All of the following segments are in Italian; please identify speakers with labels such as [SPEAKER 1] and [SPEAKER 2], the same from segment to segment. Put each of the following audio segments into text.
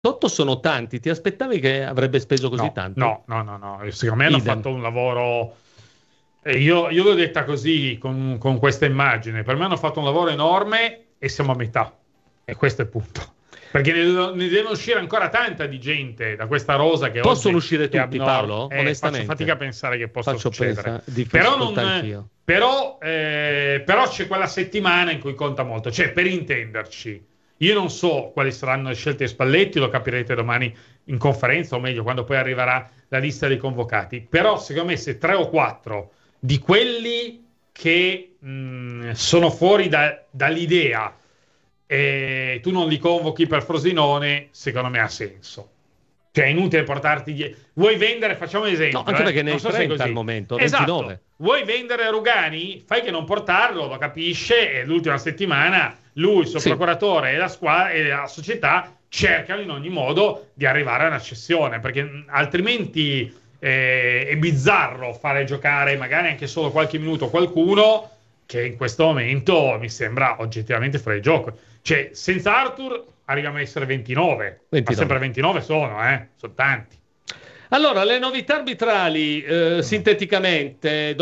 [SPEAKER 1] 8 sono tanti, ti aspettavi che avrebbe speso così tanto?
[SPEAKER 2] No. Secondo me hanno fatto un lavoro. Io l'ho detta così con questa immagine. Per me hanno fatto un lavoro enorme e siamo a metà. E questo è il punto. Perché ne deve uscire ancora tanta di gente da questa rosa che
[SPEAKER 1] possono
[SPEAKER 2] oggi
[SPEAKER 1] uscire tutti, Paolo? Onestamente.
[SPEAKER 2] Faccio fatica a pensare che possa succedere.
[SPEAKER 1] Però
[SPEAKER 2] c'è quella settimana in cui conta molto. Cioè, per intenderci, io non so quali saranno le scelte di Spalletti, lo capirete domani in conferenza, o meglio, quando poi arriverà la lista dei convocati. Però, secondo me, se 3 o 4 di quelli che sono fuori dall'idea e tu non li convochi per Frosinone, secondo me ha senso. Cioè è inutile portarti vuoi vendere, facciamo un esempio,
[SPEAKER 1] no, anche perché ne hai 30 al momento, 29.
[SPEAKER 2] Esatto. Vuoi vendere Rugani? Fai che non portarlo, lo capisce, e l'ultima settimana lui, il suo procuratore e la squadra e la società cercano in ogni modo di arrivare a una cessione, perché altrimenti è bizzarro fare giocare magari anche solo qualche minuto qualcuno che in questo momento mi sembra oggettivamente fuori gioco. Cioè, senza Arthur arriviamo a essere 29. Ma sempre 29 sono tanti.
[SPEAKER 1] Allora, le novità arbitrali, sinteticamente,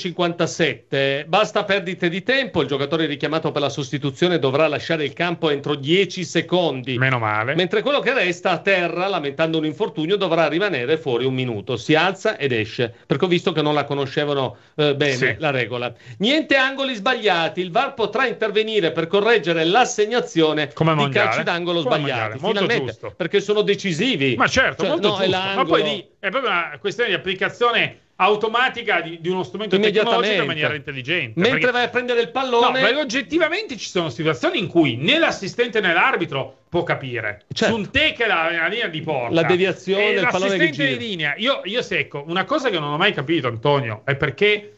[SPEAKER 1] 12:57, basta perdite di tempo, il giocatore richiamato per la sostituzione dovrà lasciare il campo entro 10 secondi.
[SPEAKER 2] Meno male.
[SPEAKER 1] Mentre quello che resta a terra, lamentando un infortunio, dovrà rimanere fuori 1 minuto. Si alza ed esce, perché ho visto che non la conoscevano bene la regola. Niente angoli sbagliati, il VAR potrà intervenire per correggere l'assegnazione di calci d'angolo sbagliati. Finalmente,
[SPEAKER 2] giusto.
[SPEAKER 1] Perché sono decisivi.
[SPEAKER 2] Ma certo, molto giusto. Ma poi lì è proprio una questione di applicazione automatica di uno strumento tecnologico in maniera intelligente.
[SPEAKER 1] Mentre vai a prendere il pallone...
[SPEAKER 2] No, perché oggettivamente ci sono situazioni in cui né l'assistente né l'arbitro può capire. Su un te che la linea di porta,
[SPEAKER 1] la deviazione, il pallone che gira.
[SPEAKER 2] L'assistente di linea. Io secco. Una cosa che non ho mai capito, Antonio, è perché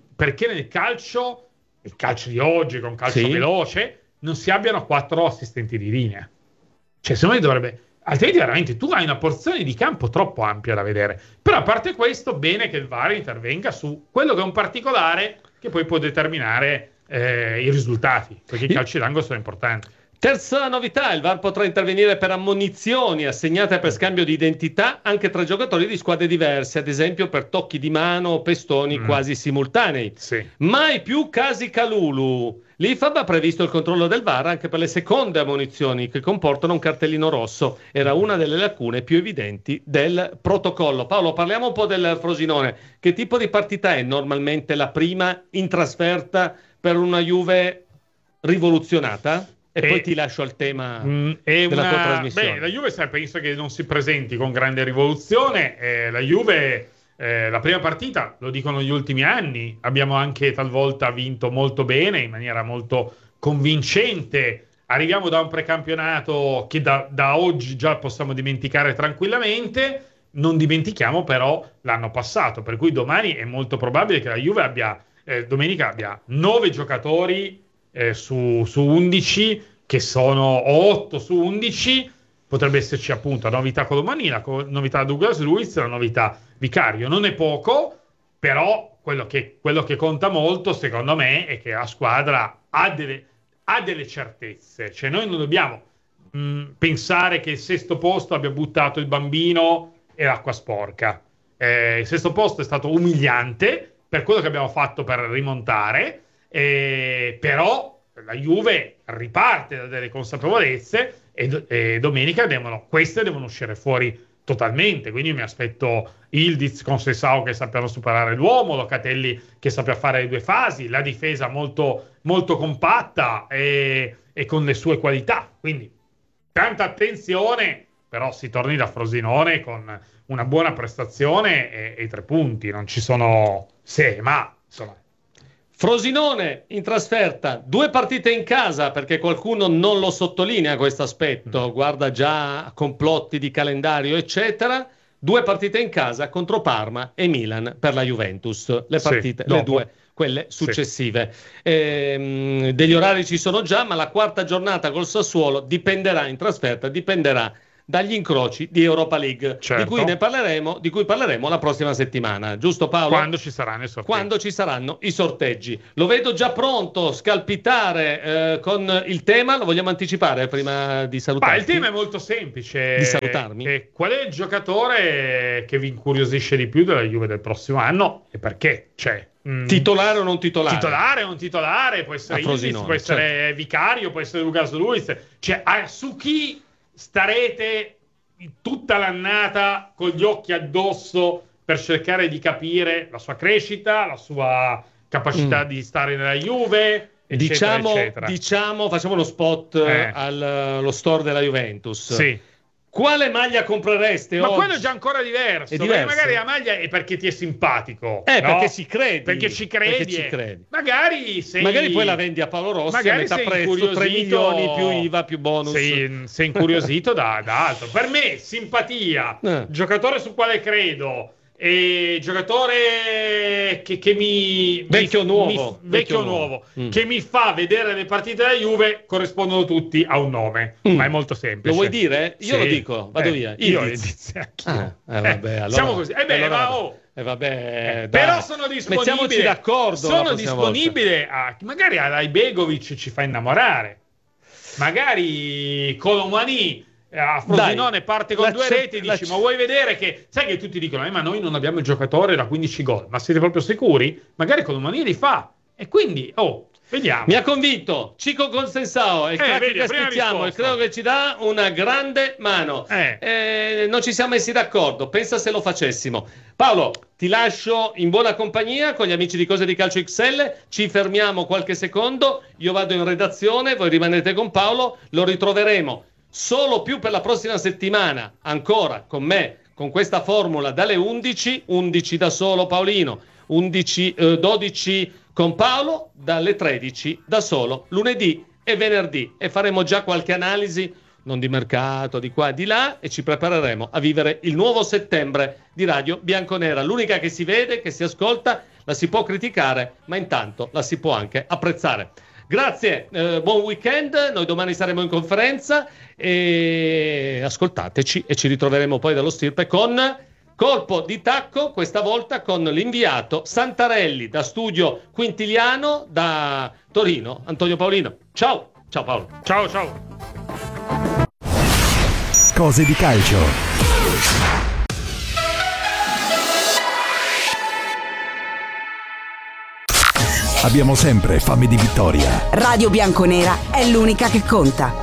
[SPEAKER 2] nel calcio, il calcio di oggi, con calcio veloce, non si abbiano 4 assistenti di linea. Cioè, secondo me dovrebbe... Altrimenti veramente tu hai una porzione di campo troppo ampia da vedere. Però a parte questo, bene che il VAR intervenga su quello che è un particolare che poi può determinare i risultati, perché i calci d'angolo sono importanti.
[SPEAKER 1] Terza novità, il VAR potrà intervenire per ammonizioni assegnate per scambio di identità anche tra giocatori di squadre diverse, ad esempio per tocchi di mano o pestoni quasi simultanei. Mai più casi Calulu. L'IFAB ha previsto il controllo del VAR anche per le seconde ammonizioni che comportano un cartellino rosso. Era una delle lacune più evidenti del protocollo. Paolo, parliamo un po' del Frosinone. Che tipo di partita è normalmente la prima in trasferta per una Juve rivoluzionata? E poi ti lascio al tema della tua trasmissione.
[SPEAKER 2] La Juve penso che non si presenti con grande rivoluzione. La Juve... la prima partita, lo dicono gli ultimi anni, abbiamo anche talvolta vinto molto bene, in maniera molto convincente. Arriviamo da un precampionato che da oggi già possiamo dimenticare tranquillamente. Non dimentichiamo però l'anno passato, per cui domani è molto probabile che la Juve domenica abbia 9 giocatori su 11, che sono 8 su 11. Potrebbe esserci appunto la novità Colomani, la novità Douglas Luiz, la novità Vicario. Non è poco, però quello che conta molto, secondo me, è che la squadra ha delle certezze. Cioè noi non dobbiamo pensare che il sesto posto abbia buttato il bambino e l'acqua sporca. Il sesto posto è stato umiliante per quello che abbiamo fatto per rimontare, però la Juve riparte da delle consapevolezze e domenica queste devono uscire fuori totalmente. Quindi mi aspetto Ildiz con Sessao che sappiano superare l'uomo, Locatelli che sappia fare le 2 fasi, la difesa molto, molto compatta e con le sue qualità. Quindi tanta attenzione, però si torni da Frosinone con una buona prestazione e 3 punti. Non ci sono ma insomma.
[SPEAKER 1] Frosinone in trasferta, 2 partite in casa, perché qualcuno non lo sottolinea questo aspetto, guarda già complotti di calendario eccetera. 2 partite in casa contro Parma e Milan per la Juventus, le partite, le 2 quelle successive. Degli orari ci sono già, ma la quarta giornata col Sassuolo dipenderà in trasferta, dipenderà dagli incroci di Europa League,
[SPEAKER 2] certo,
[SPEAKER 1] di cui parleremo la prossima settimana, giusto Paolo?
[SPEAKER 2] Quando ci saranno i sorteggi.
[SPEAKER 1] Quando ci saranno i sorteggi. Lo vedo già pronto, scalpitare con il tema. Lo vogliamo anticipare prima di salutarti?
[SPEAKER 2] Il tema è molto semplice.
[SPEAKER 1] Di salutarmi?
[SPEAKER 2] Qual è il giocatore che vi incuriosisce di più della Juve del prossimo anno e perché?
[SPEAKER 1] Titolare o non titolare?
[SPEAKER 2] Titolare o non titolare, può essere Ildiz, può essere Vicario, può essere Lucas Luiz. Su chi starete tutta l'annata con gli occhi addosso per cercare di capire la sua crescita, la sua capacità di stare nella Juve, eccetera, eccetera.
[SPEAKER 1] Diciamo, facciamo lo spot allo store della Juventus.
[SPEAKER 2] Sì.
[SPEAKER 1] Quale maglia comprereste oggi?
[SPEAKER 2] Ma quello è già ancora diverso. Magari la maglia è perché ti è simpatico.
[SPEAKER 1] Perché ci credi.
[SPEAKER 2] Perché ci credi. Magari
[SPEAKER 1] poi la vendi a Paolo Rossi a metà prezzo, 3 milioni più IVA più bonus.
[SPEAKER 2] Sei incuriosito da altro. Per me, simpatia, giocatore sul quale credo, e giocatore che mi
[SPEAKER 1] vecchio nuovo
[SPEAKER 2] che mi fa vedere le partite della Juve, corrispondono tutti a un nome, ma è molto semplice.
[SPEAKER 1] Lo vuoi dire? Io lo dico, vado via.
[SPEAKER 2] Io anch'io.
[SPEAKER 1] Vabbè, allora,
[SPEAKER 2] siamo così. Però sono disponibile.
[SPEAKER 1] Mettiamoci d'accordo.
[SPEAKER 2] Sono disponibile magari a Ibegovic ci fa innamorare. Magari Colomani a Frosinone parte con 2 reti, dici ma vuoi vedere che sai che tutti dicono ma noi non abbiamo il giocatore da 15 gol, ma siete proprio sicuri? Magari Colomani li fa e quindi vediamo.
[SPEAKER 1] Mi ha convinto Chico Consensao, è il crack che aspettiamo e credo che ci dà una grande mano. Non ci siamo messi d'accordo, pensa se lo facessimo. Paolo, ti lascio in buona compagnia con gli amici di Cose di Calcio XL, ci fermiamo qualche secondo, io vado in redazione, voi rimanete con Paolo, lo ritroveremo solo più per la prossima settimana, ancora con me, con questa formula dalle 11 da solo Paolino, 12 con Paolo, dalle 13 da solo, lunedì e venerdì, e faremo già qualche analisi, non di mercato, di qua e di là, e ci prepareremo a vivere il nuovo settembre di Radio Bianconera, l'unica che si vede, che si ascolta, la si può criticare, ma intanto la si può anche apprezzare. Grazie, buon weekend, noi domani saremo in conferenza e ascoltateci e ci ritroveremo poi dallo Stirpe con colpo di tacco, questa volta con l'inviato Santarelli da Studio Quintiliano da Torino, Antonio Paolino. Ciao Paolo.
[SPEAKER 2] Ciao.
[SPEAKER 3] Cose di calcio. Abbiamo sempre fame di vittoria.
[SPEAKER 4] Radio Bianconera è l'unica che conta.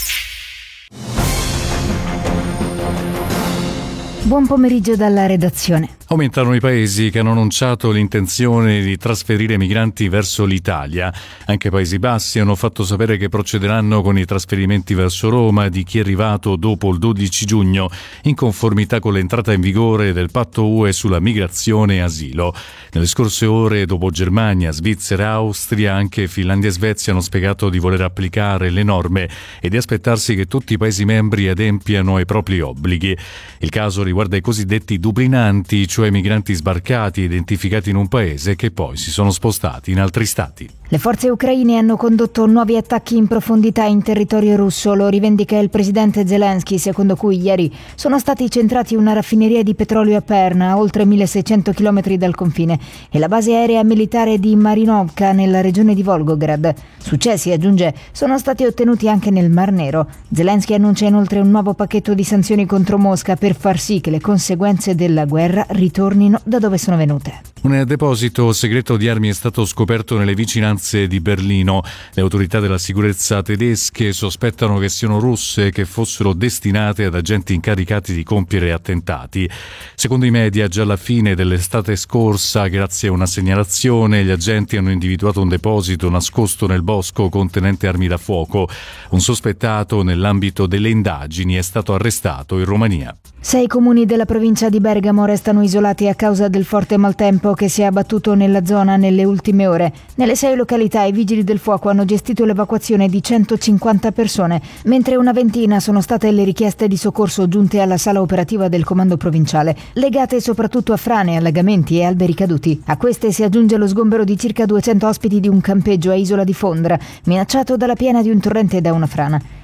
[SPEAKER 5] Buon pomeriggio dalla redazione.
[SPEAKER 6] Aumentano i paesi che hanno annunciato l'intenzione di trasferire migranti verso l'Italia. Anche Paesi Bassi hanno fatto sapere che procederanno con i trasferimenti verso Roma di chi è arrivato dopo il 12 giugno, in conformità con l'entrata in vigore del patto UE sulla migrazione e asilo. Nelle scorse ore, dopo Germania, Svizzera e Austria, anche Finlandia e Svezia hanno spiegato di voler applicare le norme e di aspettarsi che tutti i Paesi membri adempiano ai propri obblighi. Il caso riguarda i cosiddetti dublinanti, cioè migranti sbarcati e identificati in un paese che poi si sono spostati in altri stati.
[SPEAKER 5] Le forze ucraine hanno condotto nuovi attacchi in profondità in territorio russo, lo rivendica il presidente Zelensky, secondo cui ieri sono stati centrati una raffineria di petrolio a Perna, a oltre 1600 km dal confine, e la base aerea militare di Marinovka nella regione di Volgograd. Successi, aggiunge, sono stati ottenuti anche nel Mar Nero. Zelensky annuncia inoltre un nuovo pacchetto di sanzioni contro Mosca per far sì che le conseguenze della guerra ritornino da dove sono venute.
[SPEAKER 6] Un deposito segreto di armi è stato scoperto nelle vicinanze di Berlino. Le autorità della sicurezza tedesche sospettano che siano russe e che fossero destinate ad agenti incaricati di compiere attentati. Secondo i media, già alla fine dell'estate scorsa, grazie a una segnalazione, gli agenti hanno individuato un deposito nascosto nel bosco contenente armi da fuoco. Un sospettato nell'ambito delle indagini è stato arrestato in Romania.
[SPEAKER 5] 6 comuni della provincia di Bergamo restano isolati a causa del forte maltempo che si è abbattuto nella zona nelle ultime ore. Nelle 6 località i vigili del fuoco hanno gestito l'evacuazione di 150 persone, mentre una ventina sono state le richieste di soccorso giunte alla sala operativa del comando provinciale, legate soprattutto a frane, allagamenti e alberi caduti. A queste si aggiunge lo sgombero di circa 200 ospiti di un campeggio a Isola di Fondra, minacciato dalla piena di un torrente e da una frana.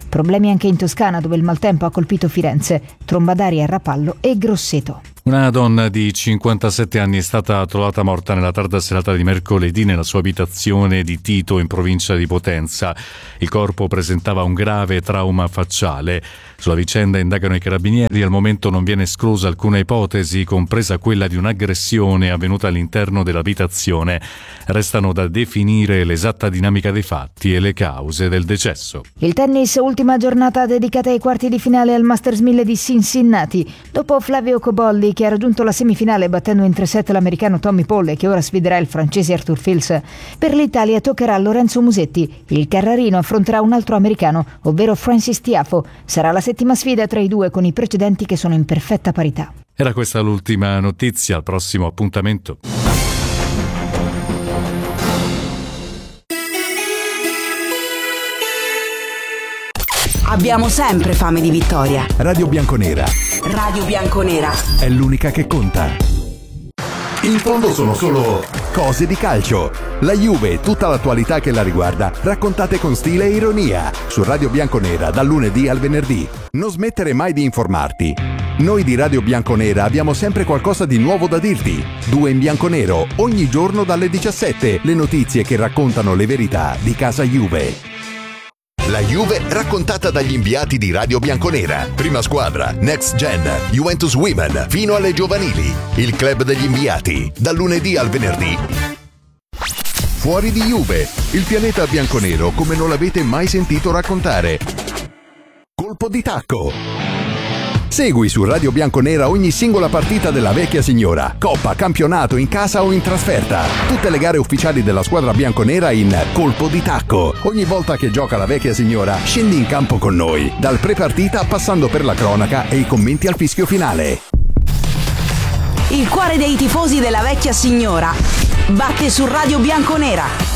[SPEAKER 5] Problemi anche in Toscana, dove il maltempo ha colpito Firenze, tromba d'aria a Rapallo e Grosseto.
[SPEAKER 6] Una donna di 57 anni è stata trovata morta nella tarda serata di mercoledì nella sua abitazione di Tito in provincia di Potenza. Il corpo presentava un grave trauma facciale. Sulla vicenda indagano i carabinieri e al momento non viene esclusa alcuna ipotesi, compresa quella di un'aggressione avvenuta all'interno dell'abitazione. Restano da definire l'esatta dinamica dei fatti e le cause del decesso.
[SPEAKER 5] Il tennis, ultima giornata dedicata ai quarti di finale al Masters 1000 di Cincinnati. Dopo Flavio Cobolli, che ha raggiunto la semifinale battendo in 3-7 l'americano Tommy Paul e che ora sfiderà il francese Arthur Fils, per l'Italia toccherà a Lorenzo Musetti. Il carrarino affronterà un altro americano, ovvero Francis Tiafoe. Sarà la settima sfida tra i due, con i precedenti che sono in perfetta parità.
[SPEAKER 6] Era questa l'ultima notizia, al prossimo appuntamento.
[SPEAKER 4] Abbiamo sempre fame di vittoria.
[SPEAKER 3] Radio Bianconera
[SPEAKER 4] Radio Bianconera
[SPEAKER 3] è l'unica che conta. In fondo sono solo cose di calcio. La Juve e tutta l'attualità che la riguarda, raccontate con stile e ironia. Su Radio Bianconera, dal lunedì al venerdì. Non smettere mai di informarti. Noi di Radio Bianconera abbiamo sempre qualcosa di nuovo da dirti. 2 in bianconero, ogni giorno dalle 17. Le notizie che raccontano le verità di casa Juve.
[SPEAKER 7] La Juve raccontata dagli inviati di Radio Bianconera. Prima squadra, Next Gen, Juventus Women, fino alle giovanili. Il club degli inviati, dal lunedì al venerdì. Fuori di Juve, il pianeta bianconero come non l'avete mai sentito raccontare. Colpo di tacco. Segui su Radio Bianconera ogni singola partita della vecchia signora. Coppa, campionato, in casa o in trasferta. Tutte le gare ufficiali della squadra bianconera in Colpo di tacco. Ogni volta che gioca la vecchia signora, scendi in campo con noi. Dal pre-partita passando per la cronaca e i commenti al fischio finale.
[SPEAKER 4] Il cuore dei tifosi della vecchia signora batte su Radio Bianconera.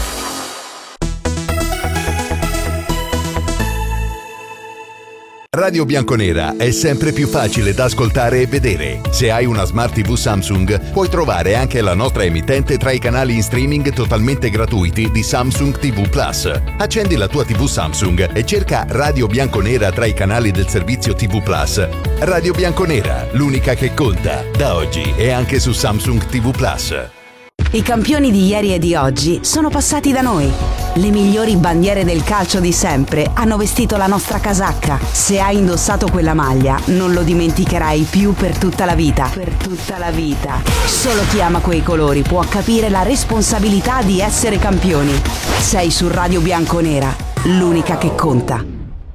[SPEAKER 7] Radio Bianconera è sempre più facile da ascoltare e vedere. Se hai una Smart TV Samsung, puoi trovare anche la nostra emittente tra i canali in streaming totalmente gratuiti di Samsung TV Plus. Accendi la tua TV Samsung e cerca Radio Bianconera tra i canali del servizio TV Plus. Radio Bianconera, l'unica che conta, da oggi e anche su Samsung TV Plus.
[SPEAKER 4] I campioni di ieri e di oggi sono passati da noi. Le migliori bandiere del calcio di sempre hanno vestito la nostra casacca. Se hai indossato quella maglia, non lo dimenticherai più per tutta la vita. Per tutta la vita. Solo chi ama quei colori può capire la responsabilità di essere campioni. Sei su Radio Bianconera, l'unica che conta.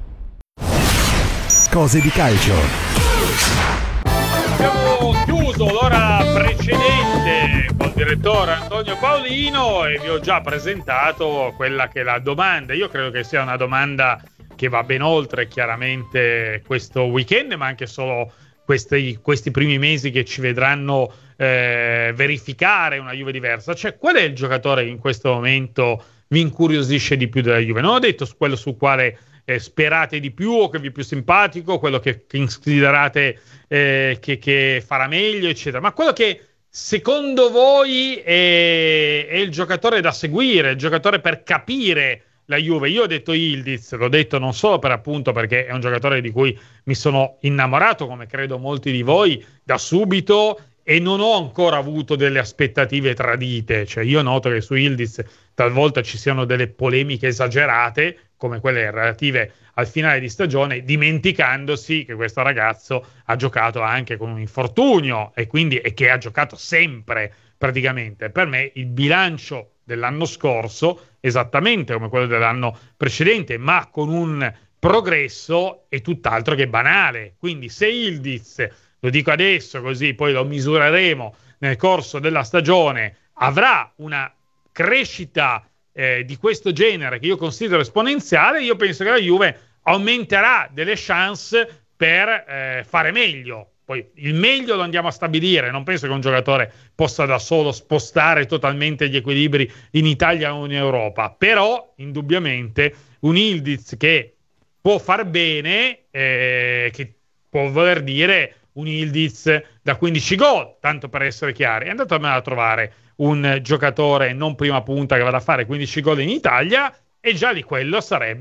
[SPEAKER 3] Cose di calcio.
[SPEAKER 2] Abbiamo chiuso l'ora precedente col direttore Antonio Paolino e vi ho già presentato quella che è la domanda. Io credo che sia una domanda che va ben oltre chiaramente questo weekend, ma anche solo questi primi mesi che ci vedranno verificare una Juve diversa. Cioè, qual è il giocatore che in questo momento vi incuriosisce di più della Juve? Non ho detto quello su quale sperate di più o che vi è più simpatico, quello che considerate che farà meglio, eccetera, ma quello che secondo voi è il giocatore da seguire, il giocatore per capire la Juve. Io ho detto Yildiz, l'ho detto non solo per appunto perché è un giocatore di cui mi sono innamorato, come credo molti di voi, da subito, e non ho ancora avuto delle aspettative tradite. Cioè, io noto che su Yildiz talvolta ci siano delle polemiche esagerate, come quelle relative al finale di stagione, dimenticandosi che questo ragazzo ha giocato anche con un infortunio e che ha giocato sempre praticamente. Per me il bilancio dell'anno scorso, esattamente come quello dell'anno precedente, ma con un progresso, è tutt'altro che banale. Quindi se Yildiz, lo dico adesso così poi lo misureremo nel corso della stagione, avrà una crescita di questo genere che io considero esponenziale, io penso che la Juve aumenterà delle chance per fare meglio. Poi il meglio lo andiamo a stabilire, non penso che un giocatore possa da solo spostare totalmente gli equilibri in Italia o in Europa, però indubbiamente un Yildiz che può far bene, che può voler dire un Yildiz da 15 gol, tanto per essere chiari. È andato a trovare un giocatore non prima punta che vada a fare 15 gol in Italia e già di quello sarebbe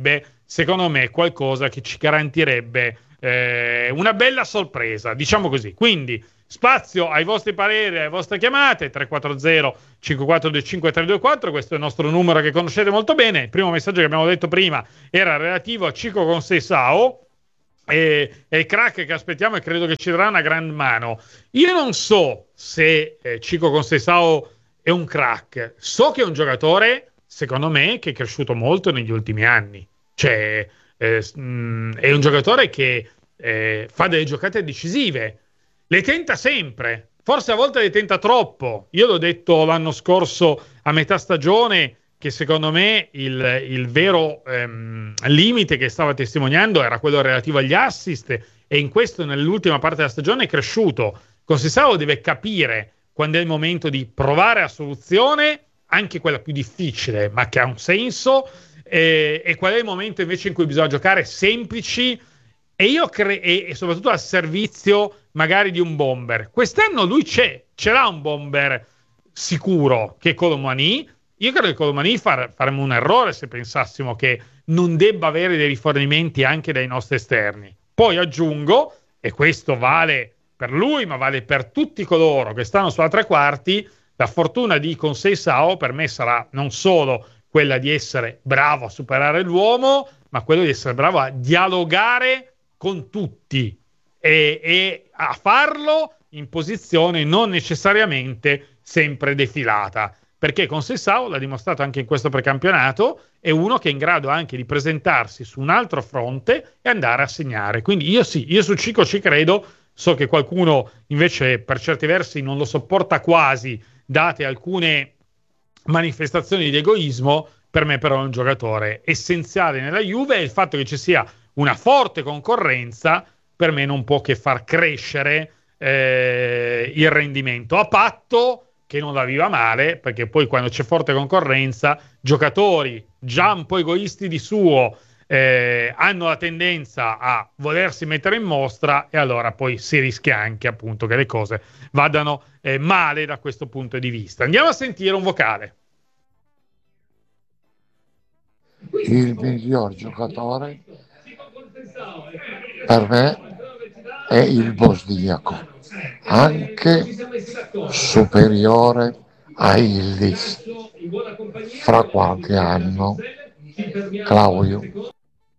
[SPEAKER 2] secondo me è qualcosa che ci garantirebbe una bella sorpresa, diciamo così. Quindi spazio ai vostri pareri, alle vostre chiamate, 340 5425 324, questo è il nostro numero che conoscete molto bene. Il primo messaggio che abbiamo detto prima era relativo a Chico Conceição, e il crack che aspettiamo, e credo che ci darà una gran mano. Io non so se Chico Conceição è un crack, so che è un giocatore, secondo me, che è cresciuto molto negli ultimi anni, cioè è un giocatore che fa delle giocate decisive, le tenta sempre, forse a volte le tenta troppo. Io l'ho detto l'anno scorso a metà stagione che secondo me il vero limite che stava testimoniando era quello relativo agli assist, e in questo nell'ultima parte della stagione è cresciuto. Conceição deve capire quando è il momento di provare la soluzione, anche quella più difficile ma che ha un senso, e qual è il momento invece in cui bisogna giocare semplici e soprattutto al servizio magari di un bomber. Quest'anno lui ce l'ha un bomber sicuro, che è Colomani. Io credo che Colomani faremmo un errore se pensassimo che non debba avere dei rifornimenti anche dai nostri esterni. Poi aggiungo, e questo vale per lui ma vale per tutti coloro che stanno sulla tre quarti, la fortuna di Conceição per me sarà non solo quella di essere bravo a superare l'uomo, ma quello di essere bravo a dialogare con tutti e a farlo in posizione non necessariamente sempre defilata, perché Conceição, l'ha dimostrato anche in questo precampionato, è uno che è in grado anche di presentarsi su un altro fronte e andare a segnare. Quindi io su Chico ci credo. So che qualcuno invece per certi versi non lo sopporta quasi, date alcune manifestazioni di egoismo. Per me però è un giocatore essenziale nella Juve, e il fatto che ci sia una forte concorrenza per me non può che far crescere il rendimento, a patto che non la viva male, perché poi quando c'è forte concorrenza, giocatori già un po' egoisti di suo hanno la tendenza a volersi mettere in mostra, e allora poi si rischia anche appunto che le cose vadano male da questo punto di vista. Andiamo a sentire un vocale.
[SPEAKER 8] Il miglior giocatore per me è il bosniaco, anche superiore a Ildiz fra qualche anno. Claudio,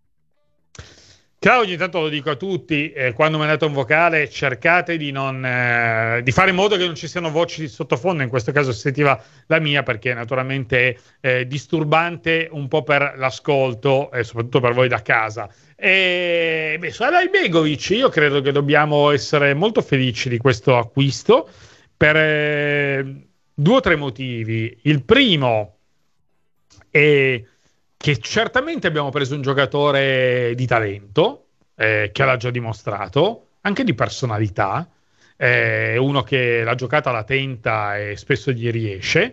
[SPEAKER 2] intanto lo dico a tutti, quando mandate un vocale cercate di fare in modo che non ci siano voci di sottofondo. In questo caso si sentiva la mia, perché naturalmente è disturbante un po' per l'ascolto e soprattutto per voi da casa. Su Alajbegovic io credo che dobbiamo essere molto felici di questo acquisto per 2 o 3 motivi. Il primo è che certamente abbiamo preso un giocatore di talento, che l'ha già dimostrato, anche di personalità, uno che la giocata la tenta e spesso gli riesce,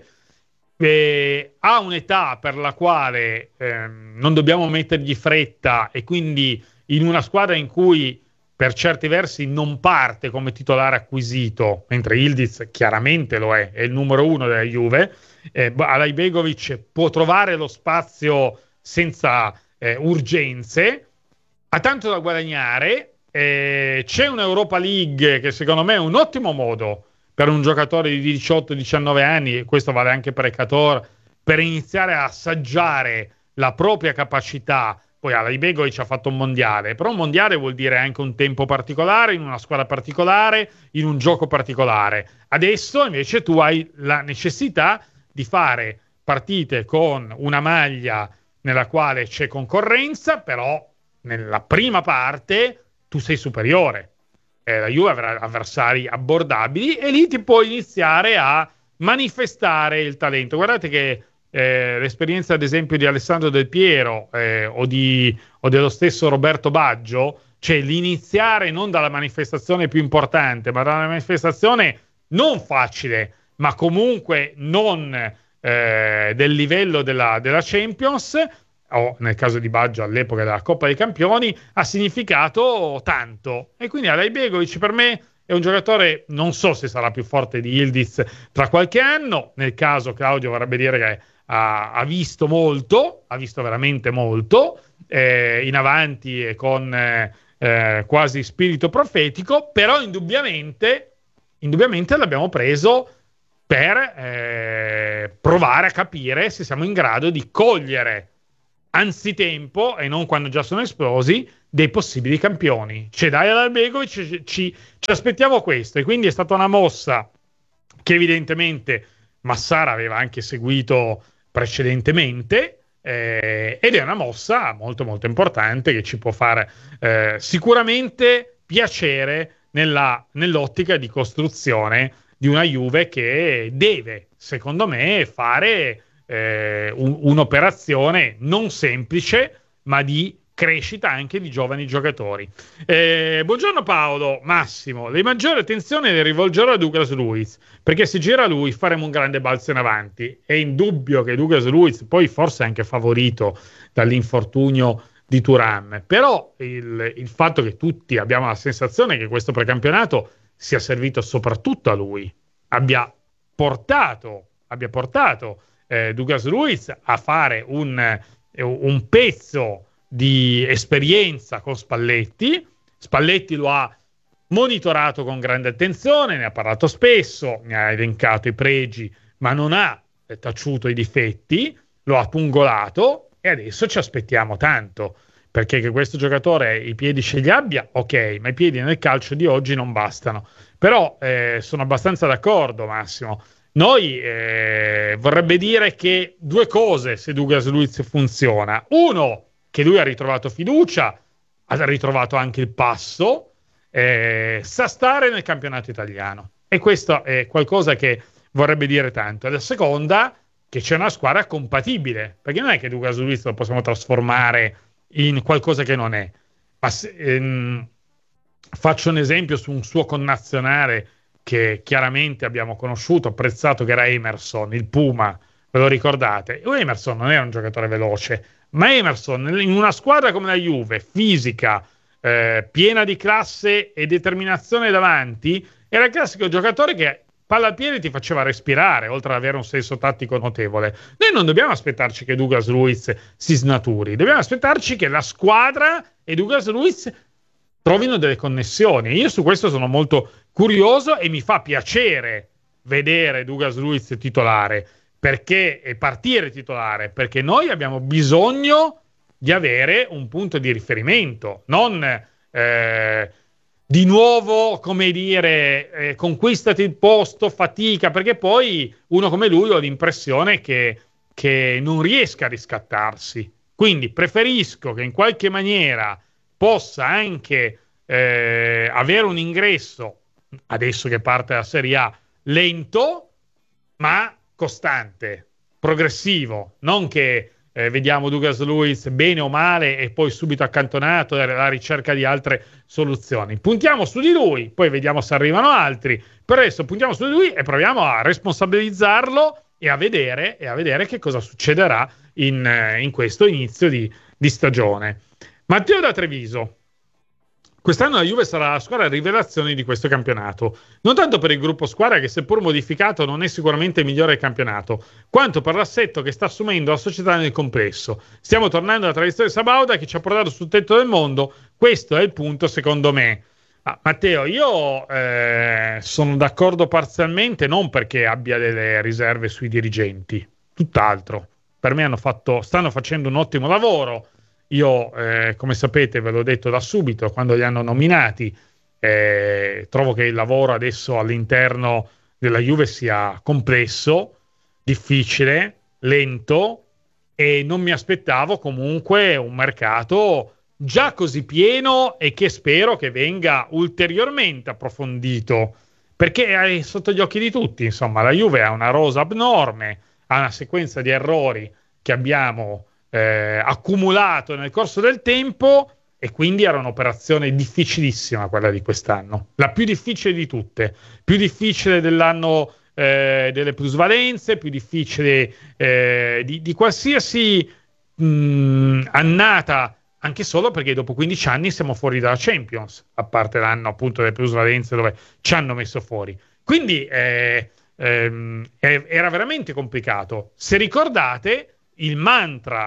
[SPEAKER 2] ha un'età per la quale non dobbiamo mettergli fretta, e quindi in una squadra in cui per certi versi non parte come titolare acquisito, mentre Ildiz chiaramente lo è il numero 1 della Juve, Alajbegovic può trovare lo spazio senza urgenze, ha tanto da guadagnare, c'è un'Europa League che secondo me è un ottimo modo per un giocatore di 18-19 anni, e questo vale anche per Ekator, per iniziare a assaggiare la propria capacità. Poi Alajbegovic ha fatto un mondiale, però un mondiale vuol dire anche un tempo particolare, in una squadra particolare, in un gioco particolare. Adesso invece tu hai la necessità di fare partite con una maglia nella quale c'è concorrenza, però nella prima parte tu sei superiore. La Juve avrà avversari abbordabili e lì ti puoi iniziare a manifestare il talento. Guardate che l'esperienza ad esempio di Alessandro Del Piero o dello stesso Roberto Baggio, cioè l'iniziare non dalla manifestazione più importante, ma dalla manifestazione non facile, ma comunque non del livello della Champions, o nel caso di Baggio all'epoca della Coppa dei Campioni, ha significato tanto. E quindi Alajbegovic per me è un giocatore, non so se sarà più forte di Ildiz tra qualche anno, nel caso Claudio vorrebbe dire che ha visto molto, ha visto veramente molto, in avanti e con quasi spirito profetico, però indubbiamente l'abbiamo preso per provare a capire se siamo in grado di cogliere anzitempo, e non quando già sono esplosi, dei possibili campioni. Cedai all'Albegovic, ci aspettiamo questo, e quindi è stata una mossa che evidentemente Massara aveva anche seguito precedentemente, ed è una mossa molto molto importante che ci può fare sicuramente piacere nell'ottica di costruzione di una Juve che deve, secondo me, fare un'operazione non semplice, ma di crescita anche di giovani giocatori. Buongiorno Paolo, Massimo, le maggiori attenzioni le rivolgerò a Douglas Luiz, perché se gira lui faremo un grande balzo in avanti. È indubbio che Douglas Luiz, poi forse anche favorito dall'infortunio di Thuram, però il fatto che tutti abbiamo la sensazione che questo precampionato sia servito soprattutto a lui, abbia portato Douglas Luiz a fare un pezzo di esperienza con Spalletti. Spalletti lo ha monitorato con grande attenzione, ne ha parlato spesso, ne ha elencato i pregi, ma non ha taciuto i difetti, lo ha pungolato, e adesso ci aspettiamo tanto, perché che questo giocatore i piedi ce li abbia, ok, ma i piedi nel calcio di oggi non bastano. Però sono abbastanza d'accordo, Massimo. Noi vorrebbe dire che due cose se Douglas Luiz funziona. Uno, che lui ha ritrovato fiducia, ha ritrovato anche il passo, sa stare nel campionato italiano, e questo è qualcosa che vorrebbe dire tanto. E la seconda, che c'è una squadra compatibile, perché non è che Douglas Luiz lo possiamo trasformare in qualcosa che non è. Ma faccio un esempio su un suo connazionale che chiaramente abbiamo conosciuto, apprezzato, che era Emerson, il Puma, ve lo ricordate? Emerson non era un giocatore veloce, ma Emerson in una squadra come la Juve, fisica, piena di classe e determinazione davanti, era il classico giocatore che palla al piede ti faceva respirare, oltre ad avere un senso tattico notevole. Noi non dobbiamo aspettarci che Douglas Luiz si snaturi, dobbiamo aspettarci che la squadra e Douglas Luiz trovino delle connessioni. Io su questo sono molto curioso, e mi fa piacere vedere Douglas Luiz titolare, e partire titolare, perché noi abbiamo bisogno di avere un punto di riferimento, non di nuovo, come dire, conquistati il posto, fatica, perché poi uno come lui ho l'impressione che non riesca a riscattarsi. Quindi preferisco che in qualche maniera possa anche avere un ingresso, adesso che parte la Serie A, lento ma costante, progressivo, non che vediamo Douglas Luiz bene o male e poi subito accantonato alla ricerca di altre soluzioni. Puntiamo su di lui, poi vediamo se arrivano altri. Per adesso puntiamo su di lui e proviamo a responsabilizzarlo e a vedere che cosa succederà in questo inizio di stagione. Matteo da Treviso. Quest'anno la Juve sarà la squadra rivelazione di questo campionato, non tanto per il gruppo squadra, che seppur modificato non è sicuramente il migliore del campionato, quanto per l'assetto che sta assumendo la società nel complesso. Stiamo tornando alla tradizione sabauda che ci ha portato sul tetto del mondo. Questo è il punto, secondo me. Matteo, io sono d'accordo parzialmente, non perché abbia delle riserve sui dirigenti, tutt'altro. Per me stanno facendo un ottimo lavoro. Io, come sapete, ve l'ho detto da subito, quando li hanno nominati, trovo che il lavoro adesso all'interno della Juve sia complesso, difficile, lento, e non mi aspettavo comunque un mercato già così pieno, e che spero che venga ulteriormente approfondito, perché è sotto gli occhi di tutti. Insomma, la Juve ha una rosa abnorme, ha una sequenza di errori che abbiamo accumulato nel corso del tempo, e quindi era un'operazione difficilissima quella di quest'anno, la più difficile di tutte, più difficile dell'anno delle plusvalenze, più difficile di qualsiasi annata, anche solo perché dopo 15 anni siamo fuori dalla Champions, a parte l'anno appunto delle plusvalenze dove ci hanno messo fuori. Quindi era veramente complicato. Se ricordate, il mantra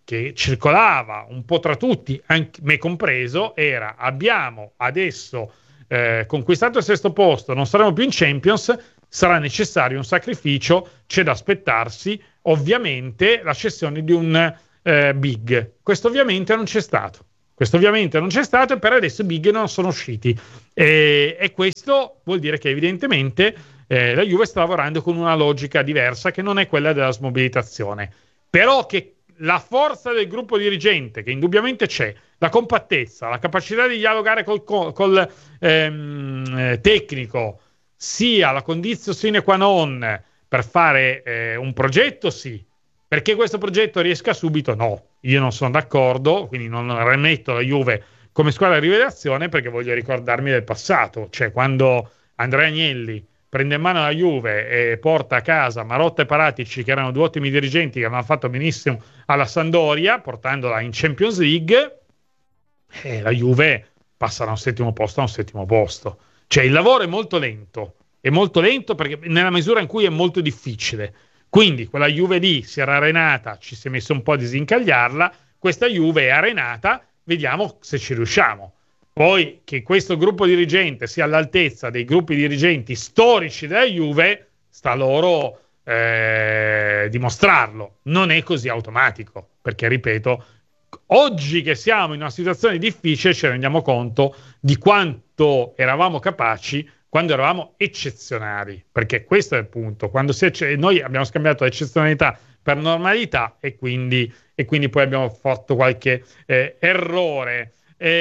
[SPEAKER 2] che circolava un po' tra tutti, anche me compreso, era: abbiamo adesso conquistato il 6° posto, non saremo più in Champions, sarà necessario un sacrificio, c'è da aspettarsi ovviamente la cessione di un big. Questo ovviamente non c'è stato. E per adesso i big non sono usciti. E questo vuol dire che evidentemente la Juve sta lavorando con una logica diversa, che non è quella della smobilitazione. Però che la forza del gruppo dirigente, che indubbiamente c'è, la compattezza, la capacità di dialogare col tecnico, sia la condizione sine qua non per fare un progetto, sì. Perché questo progetto riesca subito, no. Io non sono d'accordo, quindi non rimetto la Juve come squadra di rivelazione, perché voglio ricordarmi del passato. Cioè, quando Andrea Agnelli prende in mano la Juve e porta a casa Marotta e Paratici, che erano 2 ottimi dirigenti che avevano fatto benissimo alla Sampdoria, portandola in Champions League, la Juve passa da un 7° posto a un 7° posto. Cioè, il lavoro è molto lento perché nella misura in cui è molto difficile. Quindi quella Juve lì si era arenata, ci si è messo un po' a disincagliarla, questa Juve è arenata, vediamo se ci riusciamo. Poi che questo gruppo dirigente sia all'altezza dei gruppi dirigenti storici della Juve, sta loro dimostrarlo. Non è così automatico, perché ripeto, oggi che siamo in una situazione difficile ci rendiamo conto di quanto eravamo capaci quando eravamo eccezionali, perché questo è il punto. Noi abbiamo scambiato eccezionalità per normalità e quindi poi abbiamo fatto qualche errore.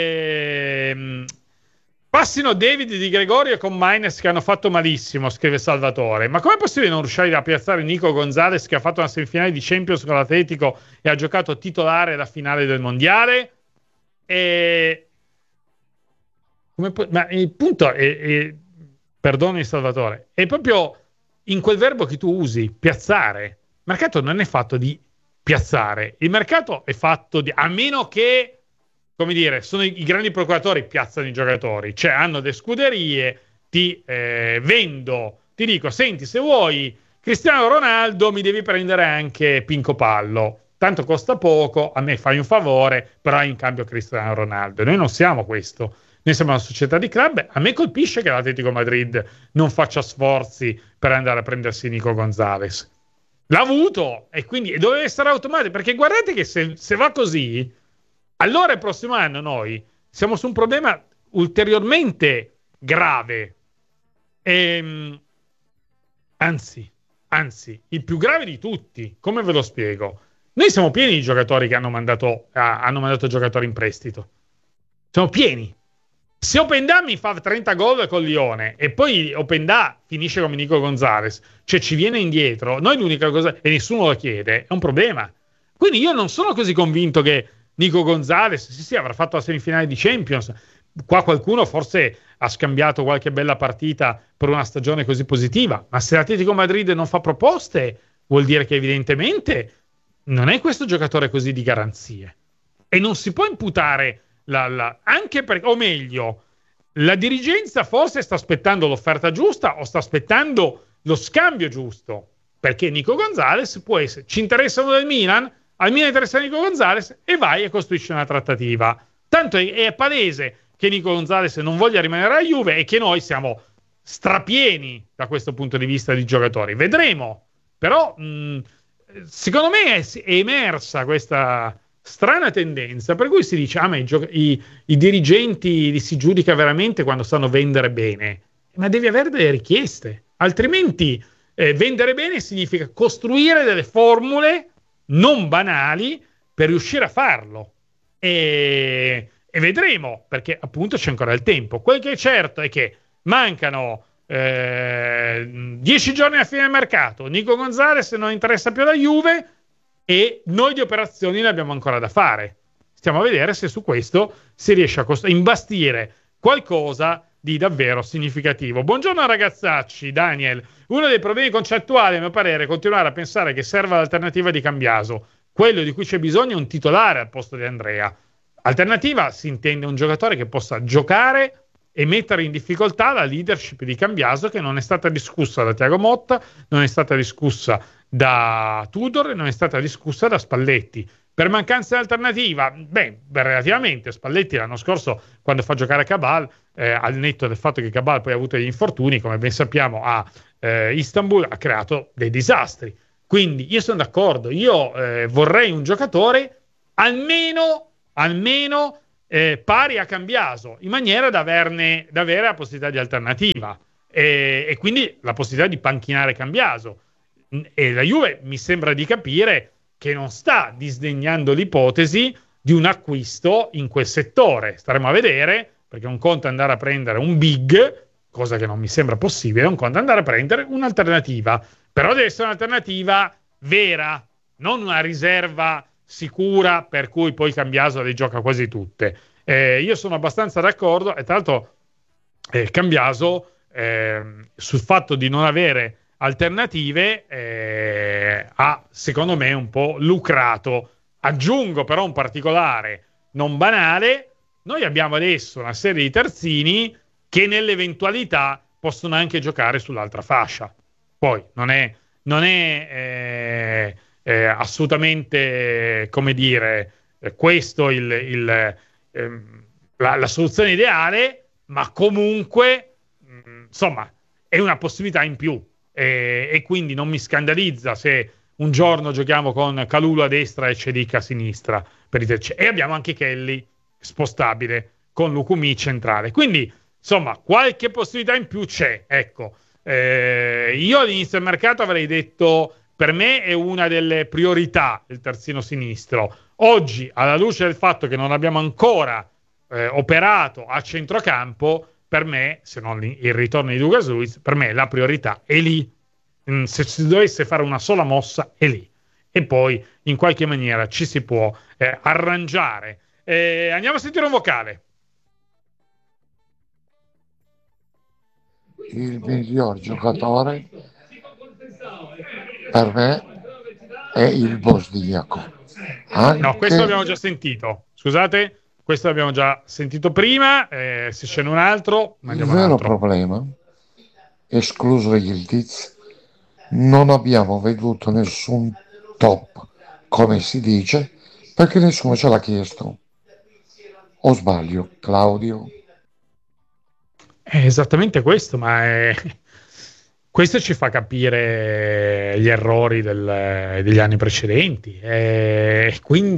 [SPEAKER 2] Passino David Di Gregorio con Maines che hanno fatto malissimo, scrive Salvatore. Ma com'è possibile non riuscire a piazzare Nico Gonzalez, che ha fatto una semifinale di Champions con l'Atletico e ha giocato titolare la finale del Mondiale? Ma il punto è perdoni Salvatore, è proprio in quel verbo che tu usi, piazzare. Il mercato non è fatto di piazzare, il mercato è fatto di, a meno che, come dire, sono i grandi procuratori piazzano i giocatori, cioè hanno le scuderie, ti vendo, ti dico, senti, se vuoi Cristiano Ronaldo mi devi prendere anche Pinco Pallo, tanto costa poco, a me fai un favore, però in cambio Cristiano Ronaldo. Noi non siamo questo. Noi siamo una società di club. A me colpisce che l'Atletico Madrid non faccia sforzi per andare a prendersi Nico Gonzalez. L'ha avuto e quindi deve essere automatico, perché guardate che se va così, allora il prossimo anno noi siamo su un problema ulteriormente grave. Anzi, il più grave di tutti. Come ve lo spiego? Noi siamo pieni di giocatori che hanno mandato giocatori in prestito. Siamo pieni. Se Openda mi fa 30 gol con Lione e poi Openda finisce come Nico Gonzalez, cioè ci viene indietro, noi l'unica cosa, e nessuno lo chiede, è un problema. Quindi io non sono così convinto che Nico Gonzalez, sì, avrà fatto la semifinale di Champions. Qua qualcuno forse ha scambiato qualche bella partita per una stagione così positiva, ma se l'Atletico Madrid non fa proposte, vuol dire che evidentemente non è questo giocatore così di garanzie. E non si può imputare anche perché, o meglio, la dirigenza forse sta aspettando l'offerta giusta o sta aspettando lo scambio giusto, perché Nico Gonzalez può essere, ci interessa uno del Milan, al Milan interessa Nico Gonzalez e vai e costruisci una trattativa. Tanto è palese che Nico Gonzalez non voglia rimanere alla Juve e che noi siamo strapieni da questo punto di vista di giocatori. Vedremo, però secondo me è emersa questa strana tendenza per cui si dice i dirigenti li si giudica veramente quando sanno vendere bene, ma devi avere delle richieste, altrimenti vendere bene significa costruire delle formule non banali per riuscire a farlo e vedremo, perché appunto c'è ancora il tempo. Quel che è certo è che mancano 10 giorni a fine mercato, Nico Gonzalez non interessa più alla Juve e noi di operazioni ne abbiamo ancora da fare. Stiamo a vedere se su questo si riesce a imbastire qualcosa di davvero significativo. Buongiorno ragazzacci, Daniel. Uno dei problemi concettuali, a mio parere, è continuare a pensare che serva l'alternativa di Cambiaso. Quello di cui c'è bisogno è un titolare al posto di Andrea. Alternativa si intende un giocatore che possa giocare e mettere in difficoltà la leadership di Cambiaso, che non è stata discussa da Thiago Motta, non è stata discussa da Tudor e non è stata discussa da Spalletti. Per mancanza di alternativa, relativamente Spalletti l'anno scorso, quando fa giocare Cabal, al netto del fatto che Cabal poi ha avuto degli infortuni, come ben sappiamo, a Istanbul, ha creato dei disastri. Quindi io sono d'accordo, io vorrei un giocatore almeno pari a Cambiaso, in maniera da avere la possibilità di alternativa e quindi la possibilità di panchinare Cambiaso. E la Juve mi sembra di capire che non sta disdegnando l'ipotesi di un acquisto in quel settore. Staremo a vedere, perché un conto è andare a prendere un big, cosa che non mi sembra possibile, un conto è andare a prendere un'alternativa. Però deve essere un'alternativa vera, non una riserva sicura per cui poi Cambiaso le gioca quasi tutte. Io sono abbastanza d'accordo, e tra l'altro Cambiaso sul fatto di non avere alternative ha secondo me un po' lucrato. Aggiungo però un particolare non banale: noi abbiamo adesso una serie di terzini che nell'eventualità possono anche giocare sull'altra fascia. Poi non è assolutamente, come dire, questo la soluzione ideale, ma comunque insomma è una possibilità in più. E quindi non mi scandalizza se un giorno giochiamo con Kalulu a destra e Cedic a sinistra e abbiamo anche Kelly spostabile con Lukumi centrale, quindi insomma qualche possibilità in più c'è, ecco. Io all'inizio del mercato avrei detto, per me è una delle priorità il terzino sinistro. Oggi, alla luce del fatto che non abbiamo ancora operato a centrocampo, per me, se non il ritorno di Douglas Luiz, per me la priorità è lì. Se si dovesse fare una sola mossa, è lì. E poi, in qualche maniera, ci si può arrangiare. Andiamo a sentire un vocale.
[SPEAKER 8] Il miglior giocatore per me è il bosniaco.
[SPEAKER 2] No, questo l'abbiamo già sentito. Scusate. Questo l'abbiamo già sentito prima, se c'è un altro...
[SPEAKER 8] Il vero problema, escluso Yildiz, non abbiamo veduto nessun top, come si dice, perché nessuno ce l'ha chiesto. O sbaglio, Claudio?
[SPEAKER 2] È esattamente questo, ma questo ci fa capire gli errori degli anni precedenti. E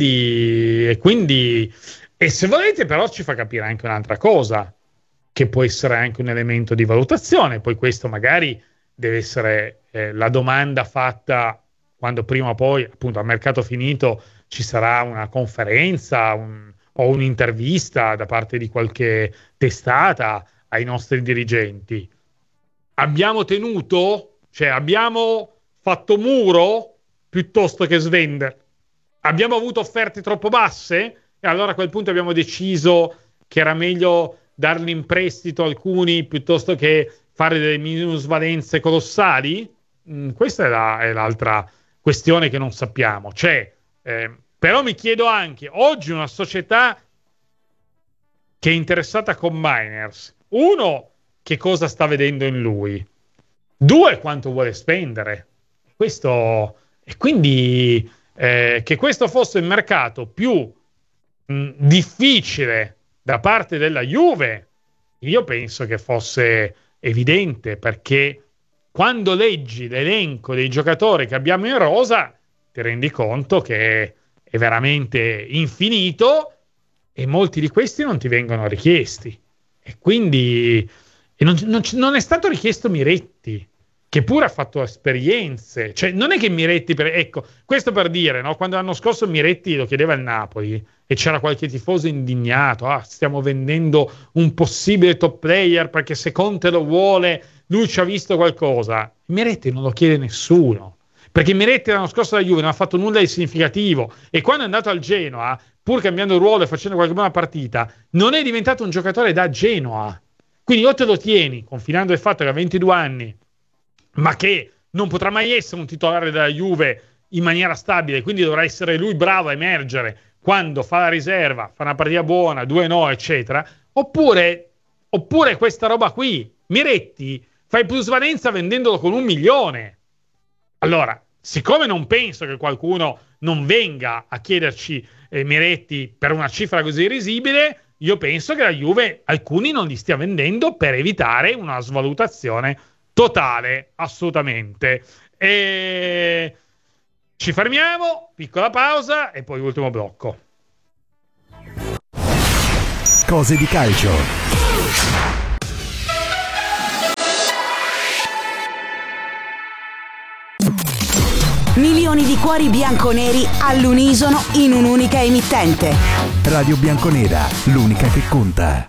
[SPEAKER 2] se volete però ci fa capire anche un'altra cosa, che può essere anche un elemento di valutazione. Poi questo magari deve essere la domanda fatta quando prima o poi, appunto, a mercato finito ci sarà una conferenza o un'intervista da parte di qualche testata ai nostri dirigenti. Abbiamo tenuto? Cioè abbiamo fatto muro piuttosto che svendere? Abbiamo avuto offerte troppo basse? E allora a quel punto abbiamo deciso che era meglio darli in prestito alcuni piuttosto che fare delle minusvalenze colossali? Questa è l'altra questione che non sappiamo. Però mi chiedo anche, oggi una società che è interessata con Miners, uno, che cosa sta vedendo in lui? Due, quanto vuole spendere? E quindi che questo fosse il mercato più difficile da parte della Juve, io penso che fosse evidente, perché quando leggi l'elenco dei giocatori che abbiamo in rosa ti rendi conto che è veramente infinito e molti di questi non ti vengono richiesti. E quindi non è stato richiesto Miretti, che pure ha fatto esperienze. Cioè, non è che Miretti... Ecco, questo per dire, no? Quando l'anno scorso Miretti lo chiedeva il Napoli e c'era qualche tifoso indignato, stiamo vendendo un possibile top player perché se Conte lo vuole, lui ci ha visto qualcosa. Miretti non lo chiede nessuno, perché Miretti l'anno scorso alla Juve non ha fatto nulla di significativo e quando è andato al Genoa, pur cambiando ruolo e facendo qualche buona partita, non è diventato un giocatore da Genoa. Quindi o te lo tieni, confinando il fatto che ha 22 anni, ma che non potrà mai essere un titolare della Juve in maniera stabile, quindi dovrà essere lui bravo a emergere quando fa la riserva, fa una partita buona, 2 no, eccetera, oppure questa roba qui, Miretti, fai plusvalenza vendendolo con 1 milione. Allora, siccome non penso che qualcuno non venga a chiederci Miretti per una cifra così risibile, io penso che la Juve alcuni non li stia vendendo per evitare una svalutazione totale, assolutamente. E ci fermiamo, piccola pausa e poi ultimo blocco.
[SPEAKER 3] Cose di calcio.
[SPEAKER 4] Milioni di cuori bianconeri all'unisono in un'unica emittente.
[SPEAKER 3] Radio Bianconera, l'unica che conta.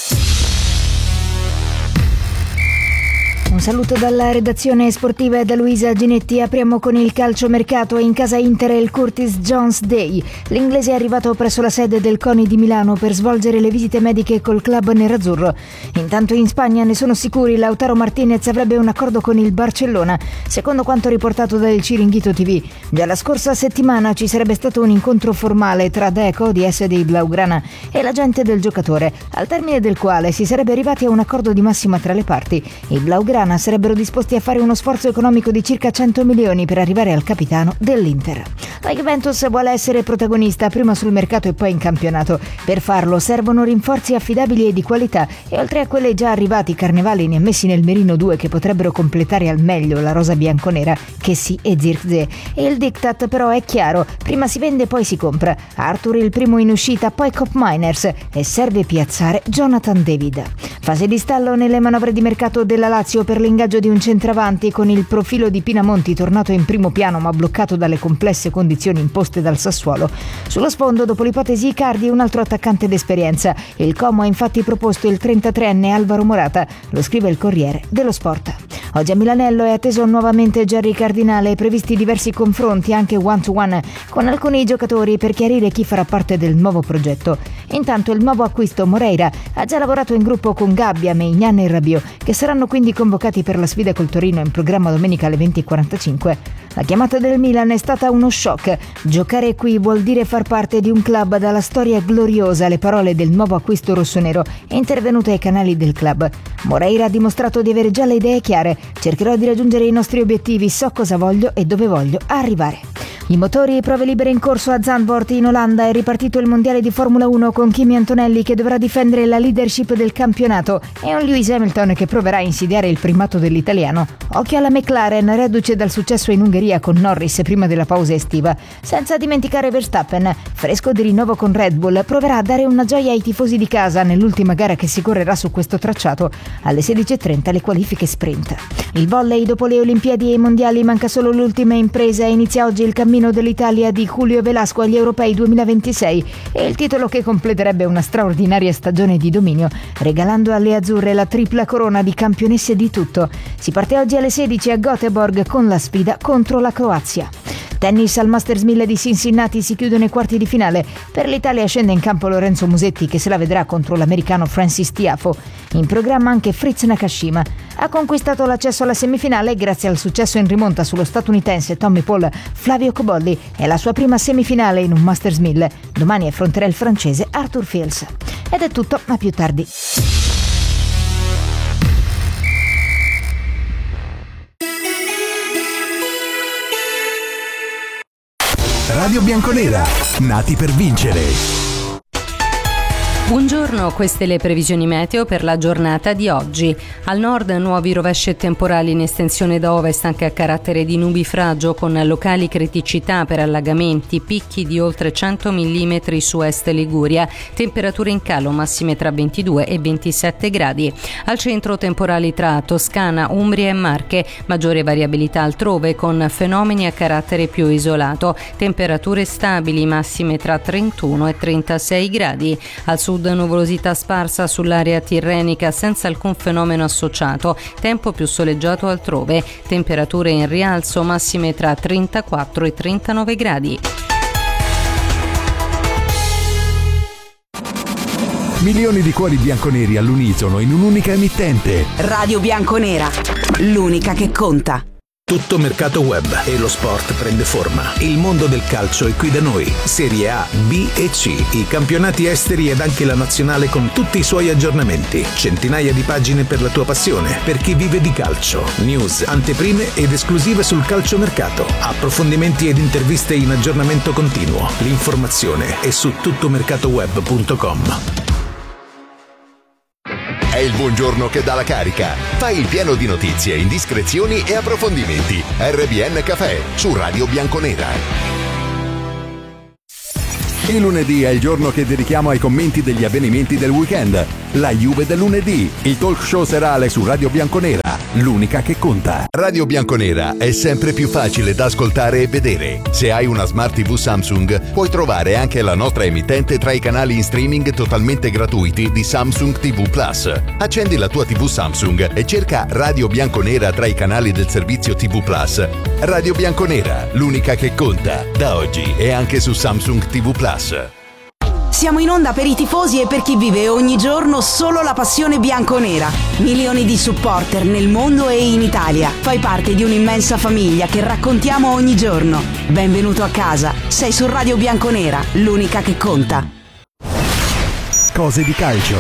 [SPEAKER 5] Un saluto dalla redazione sportiva e da Luisa Ginetti. Apriamo con il calciomercato. In casa Inter il Curtis Jones Day. L'inglese è arrivato presso la sede del CONI di Milano per svolgere le visite mediche col club nerazzurro. Intanto in Spagna ne sono sicuri, Lautaro Martinez avrebbe un accordo con il Barcellona, secondo quanto riportato dal Chiringuito TV. Già la scorsa settimana ci sarebbe stato un incontro formale tra Deco, DS dei Blaugrana, e l'agente del giocatore, al termine del quale si sarebbe arrivati a un accordo di massima tra le parti. I Blaugrana sarebbero disposti a fare uno sforzo economico di circa 100 milioni per arrivare al capitano dell'Inter. La Juventus vuole essere protagonista prima sul mercato e poi in campionato. Per farlo servono rinforzi affidabili e di qualità, e oltre a quelli già arrivati, Carnevali ne ha messi nel mirino 2 che potrebbero completare al meglio la rosa bianconera, Kessie e Zirkzee. E il diktat però è chiaro: prima si vende poi si compra. Arthur il primo in uscita, poi Cop Miners, e serve piazzare Jonathan David. Fase di stallo nelle manovre di mercato della Lazio per l'ingaggio di un centravanti, con il profilo di Pinamonti tornato in primo piano ma bloccato dalle complesse condizioni imposte dal Sassuolo. Sullo sfondo, dopo l'ipotesi Icardi, un altro attaccante d'esperienza. Il Como ha infatti proposto il 33enne Alvaro Morata, lo scrive il Corriere dello Sport. Oggi a Milanello è atteso nuovamente Jerry Cardinale, previsti diversi confronti anche one-to-one con alcuni giocatori per chiarire chi farà parte del nuovo progetto. Intanto il nuovo acquisto Moreira ha già lavorato in gruppo con Gabbia, Maignan e Rabiot, che saranno quindi convocati per la sfida col Torino in programma domenica alle 20:45. La chiamata del Milan è stata uno shock. Giocare qui vuol dire far parte di un club dalla storia gloriosa, le parole del nuovo acquisto rossonero è intervenuto ai canali del club. Moreira ha dimostrato di avere già le idee chiare: cercherò di raggiungere i nostri obiettivi, so cosa voglio e dove voglio arrivare. I motori e prove libere in corso a Zandvoort in Olanda. È ripartito il mondiale di Formula 1 con Kimi Antonelli che dovrà difendere la leadership del campionato e un Lewis Hamilton che proverà a insidiare il primato dell'italiano. Occhio alla McLaren, reduce dal successo in Ungheria con Norris prima della pausa estiva. Senza dimenticare Verstappen, fresco di rinnovo con Red Bull, proverà a dare una gioia ai tifosi di casa nell'ultima gara che si correrà su questo tracciato. Alle 16:30 le qualifiche sprint. Il volley, dopo le Olimpiadi e i mondiali manca solo l'ultima impresa. Inizia oggi il cammino dell'Italia di Julio Velasco agli Europei 2026 e il titolo che completerebbe una straordinaria stagione di dominio, regalando alle azzurre la tripla corona di campionesse di tutto. Si parte oggi alle 16 a Göteborg con la sfida contro la Croazia. Tennis al Masters 1000 di Cincinnati, si chiudono i quarti di finale. Per l'Italia scende in campo Lorenzo Musetti che se la vedrà contro l'americano Francis Tiafoe. In programma anche Fritz Nakashima. Ha conquistato l'accesso alla semifinale grazie al successo in rimonta sullo statunitense Tommy Paul Flavio Cobolli. È la sua prima semifinale in un Masters 1000. Domani affronterà il francese Arthur Fils. Ed è tutto, a più tardi.
[SPEAKER 3] Radio Bianconera, nati per vincere.
[SPEAKER 9] Buongiorno, queste le previsioni meteo per la giornata di oggi. Al nord nuovi rovesci temporali in estensione da ovest anche a carattere di nubifragio con locali criticità per allagamenti, picchi di oltre 100 mm su est Liguria, temperature in calo massime tra 22 e 27 gradi. Al centro temporali tra Toscana, Umbria e Marche, maggiore variabilità altrove con fenomeni a carattere più isolato, temperature stabili massime tra 31 e 36 gradi. Al sud nuvolosità sparsa sull'area tirrenica senza alcun fenomeno associato, tempo più soleggiato altrove, temperature in rialzo massime tra 34 e 39 gradi.
[SPEAKER 3] Milioni di cuori bianconeri all'unisono in un'unica emittente.
[SPEAKER 4] Radio Bianconera, l'unica che conta.
[SPEAKER 10] Tutto mercato web e lo sport prende forma. Il mondo del calcio è qui da noi. Serie A, B e C, i campionati esteri ed anche la nazionale con tutti i suoi aggiornamenti. Centinaia di pagine per la tua passione, per chi vive di calcio. News, anteprime ed esclusive sul calciomercato. Approfondimenti ed interviste in aggiornamento continuo. L'informazione è su tuttomercatoweb.com.
[SPEAKER 7] È il buongiorno che dà la carica. Fai il pieno di notizie, indiscrezioni e approfondimenti. RBN Café su Radio Bianconera.
[SPEAKER 3] Il lunedì è il giorno che dedichiamo ai commenti degli avvenimenti del weekend. La Juve del lunedì, il talk show serale su Radio Bianconera, l'unica che conta.
[SPEAKER 7] Radio Bianconera è sempre più facile da ascoltare e vedere. Se hai una Smart TV Samsung, puoi trovare anche la nostra emittente tra i canali in streaming totalmente gratuiti di Samsung TV Plus. Accendi la tua TV Samsung e cerca Radio Bianconera tra i canali del servizio TV Plus. Radio Bianconera, l'unica che conta, da oggi e anche su Samsung TV Plus.
[SPEAKER 4] Siamo in onda per i tifosi e per chi vive ogni giorno solo la passione bianconera. Milioni di supporter nel mondo e in Italia. Fai parte di un'immensa famiglia che raccontiamo ogni giorno. Benvenuto a casa. Sei su Radio Bianconera, l'unica che conta.
[SPEAKER 3] Cose di calcio.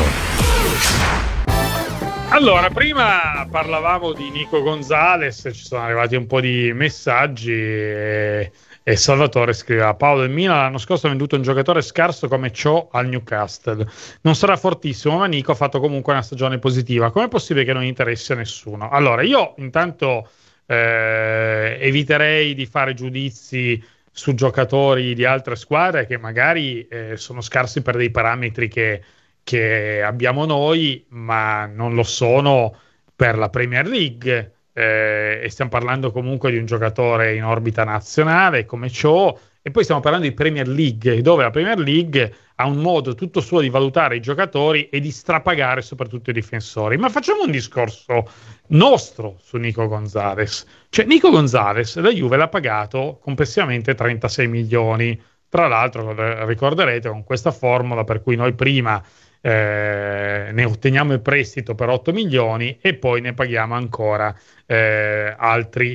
[SPEAKER 2] Allora, prima parlavamo di Nico Gonzalez, ci sono arrivati un po' di messaggi e Salvatore scriveva: Paolo, il Milan l'anno scorso ha venduto un giocatore scarso come Cho al Newcastle. Non sarà fortissimo, ma Nico ha fatto comunque una stagione positiva. Com'è possibile che non interessi a nessuno? Allora, io intanto eviterei di fare giudizi su giocatori di altre squadre che magari sono scarsi per dei parametri che abbiamo noi, ma non lo sono per la Premier League. E stiamo parlando comunque di un giocatore in orbita nazionale come Cho, e poi stiamo parlando di Premier League, dove la Premier League ha un modo tutto suo di valutare i giocatori e di strapagare soprattutto i difensori. Ma facciamo un discorso nostro su Nico Gonzalez. Cioè, Nico Gonzalez la Juve l'ha pagato complessivamente 36 milioni. Tra l'altro ricorderete con questa formula per cui noi prima ne otteniamo il prestito per 8 milioni e poi ne paghiamo ancora altri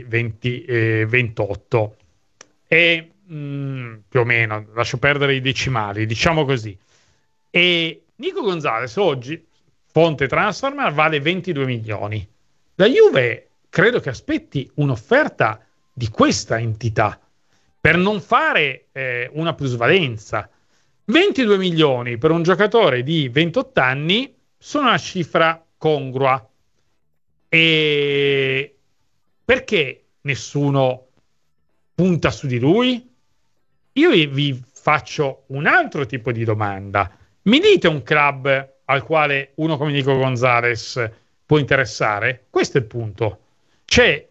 [SPEAKER 2] 28 e più o meno, lascio perdere i decimali, diciamo così. E Nico Gonzalez oggi, fonte Transfermarkt, vale 22 milioni. La Juve credo che aspetti un'offerta di questa entità per non fare una plusvalenza. 22 milioni per un giocatore di 28 anni sono una cifra congrua. E perché nessuno punta su di lui? Io vi faccio un altro tipo di domanda. Mi dite un club al quale uno come Nico Gonzalez può interessare? Questo è il punto. Cioè,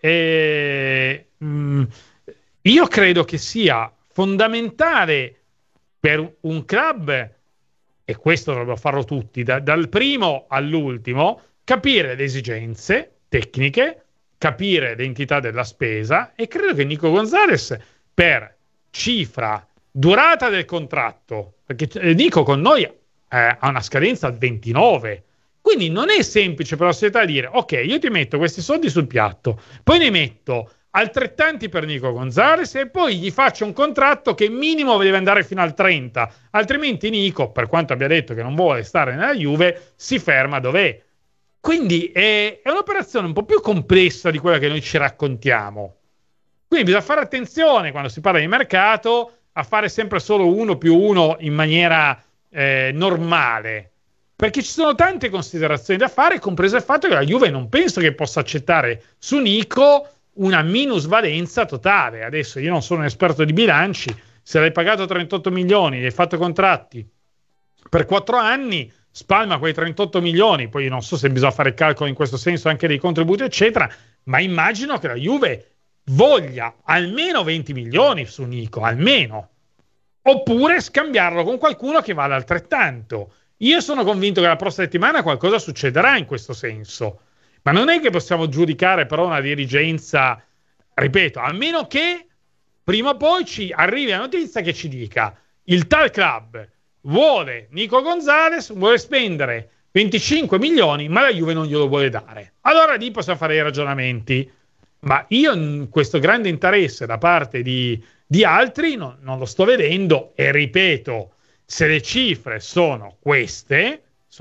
[SPEAKER 2] io credo che sia fondamentale per un club, e questo dovrebbero farlo tutti, dal primo all'ultimo, capire le esigenze tecniche, capire l'entità della spesa, e credo che Nico Gonzalez, per cifra, durata del contratto, perché Nico con noi ha una scadenza al 29, quindi non è semplice per la società dire: ok, io ti metto questi soldi sul piatto, poi ne metto altrettanti per Nico Gonzalez e poi gli faccio un contratto che minimo deve andare fino al 30, altrimenti Nico, per quanto abbia detto che non vuole stare nella Juve, si ferma dov'è. Quindi è un'operazione un po' più complessa di quella che noi ci raccontiamo. Quindi bisogna fare attenzione quando si parla di mercato a fare sempre solo 1+1 in maniera normale, perché ci sono tante considerazioni da fare, compreso il fatto che la Juve non penso che possa accettare su Nico una minusvalenza totale. Adesso io non sono un esperto di bilanci, se l'hai pagato 38 milioni, gli hai fatto contratti per 4 anni, spalma quei 38 milioni, poi io non so se bisogna fare il calcolo in questo senso anche dei contributi eccetera, ma immagino che la Juve voglia almeno 20 milioni su Nico, almeno, oppure scambiarlo con qualcuno che vale altrettanto. Io sono convinto che la prossima settimana qualcosa succederà in questo senso. Ma non è che possiamo giudicare però una dirigenza, ripeto, a meno che prima o poi ci arrivi la notizia che ci dica: il tal club vuole Nico Gonzalez, vuole spendere 25 milioni, ma la Juve non glielo vuole dare. Allora lì possiamo fare i ragionamenti. ma io questo grande interesse da parte di altri non lo sto vedendo, e ripeto, se le cifre sono queste,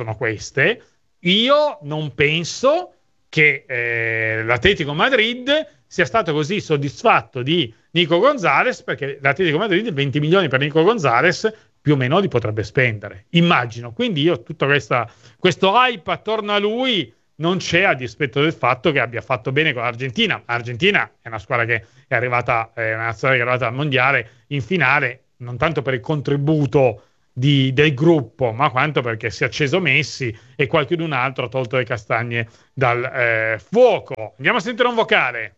[SPEAKER 2] io non penso che l'Atletico Madrid sia stato così soddisfatto di Nico Gonzalez, perché l'Atletico Madrid 20 milioni per Nico Gonzalez più o meno li potrebbe spendere, immagino. Quindi io tutto questo hype attorno a lui non c'è, a dispetto del fatto che abbia fatto bene con l'Argentina. L'Argentina è una squadra che è arrivata, una nazionale che è arrivata al mondiale in finale, non tanto per il contributo del gruppo, ma quanto perché si è acceso Messi e qualcun altro ha tolto le castagne dal fuoco. Andiamo a sentire un vocale.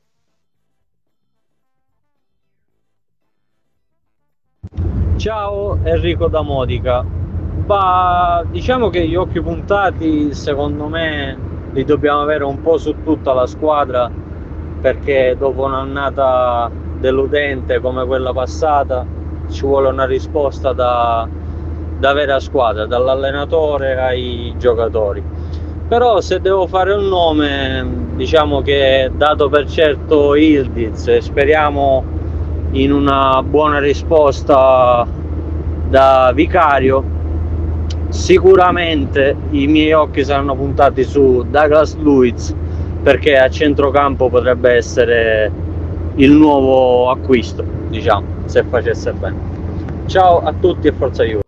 [SPEAKER 11] Ciao, Enrico da Modica. Diciamo che gli occhi puntati, secondo me, li dobbiamo avere un po' su tutta la squadra, perché dopo un'annata deludente come quella passata ci vuole una risposta da vera squadra, dall'allenatore ai giocatori. Però se devo fare un nome, diciamo che dato per certo Yildiz, e speriamo in una buona risposta da Vicario, sicuramente i miei occhi saranno puntati su Douglas Luiz, perché a centrocampo potrebbe essere il nuovo acquisto, diciamo, se facesse bene. Ciao a tutti e forza Juve.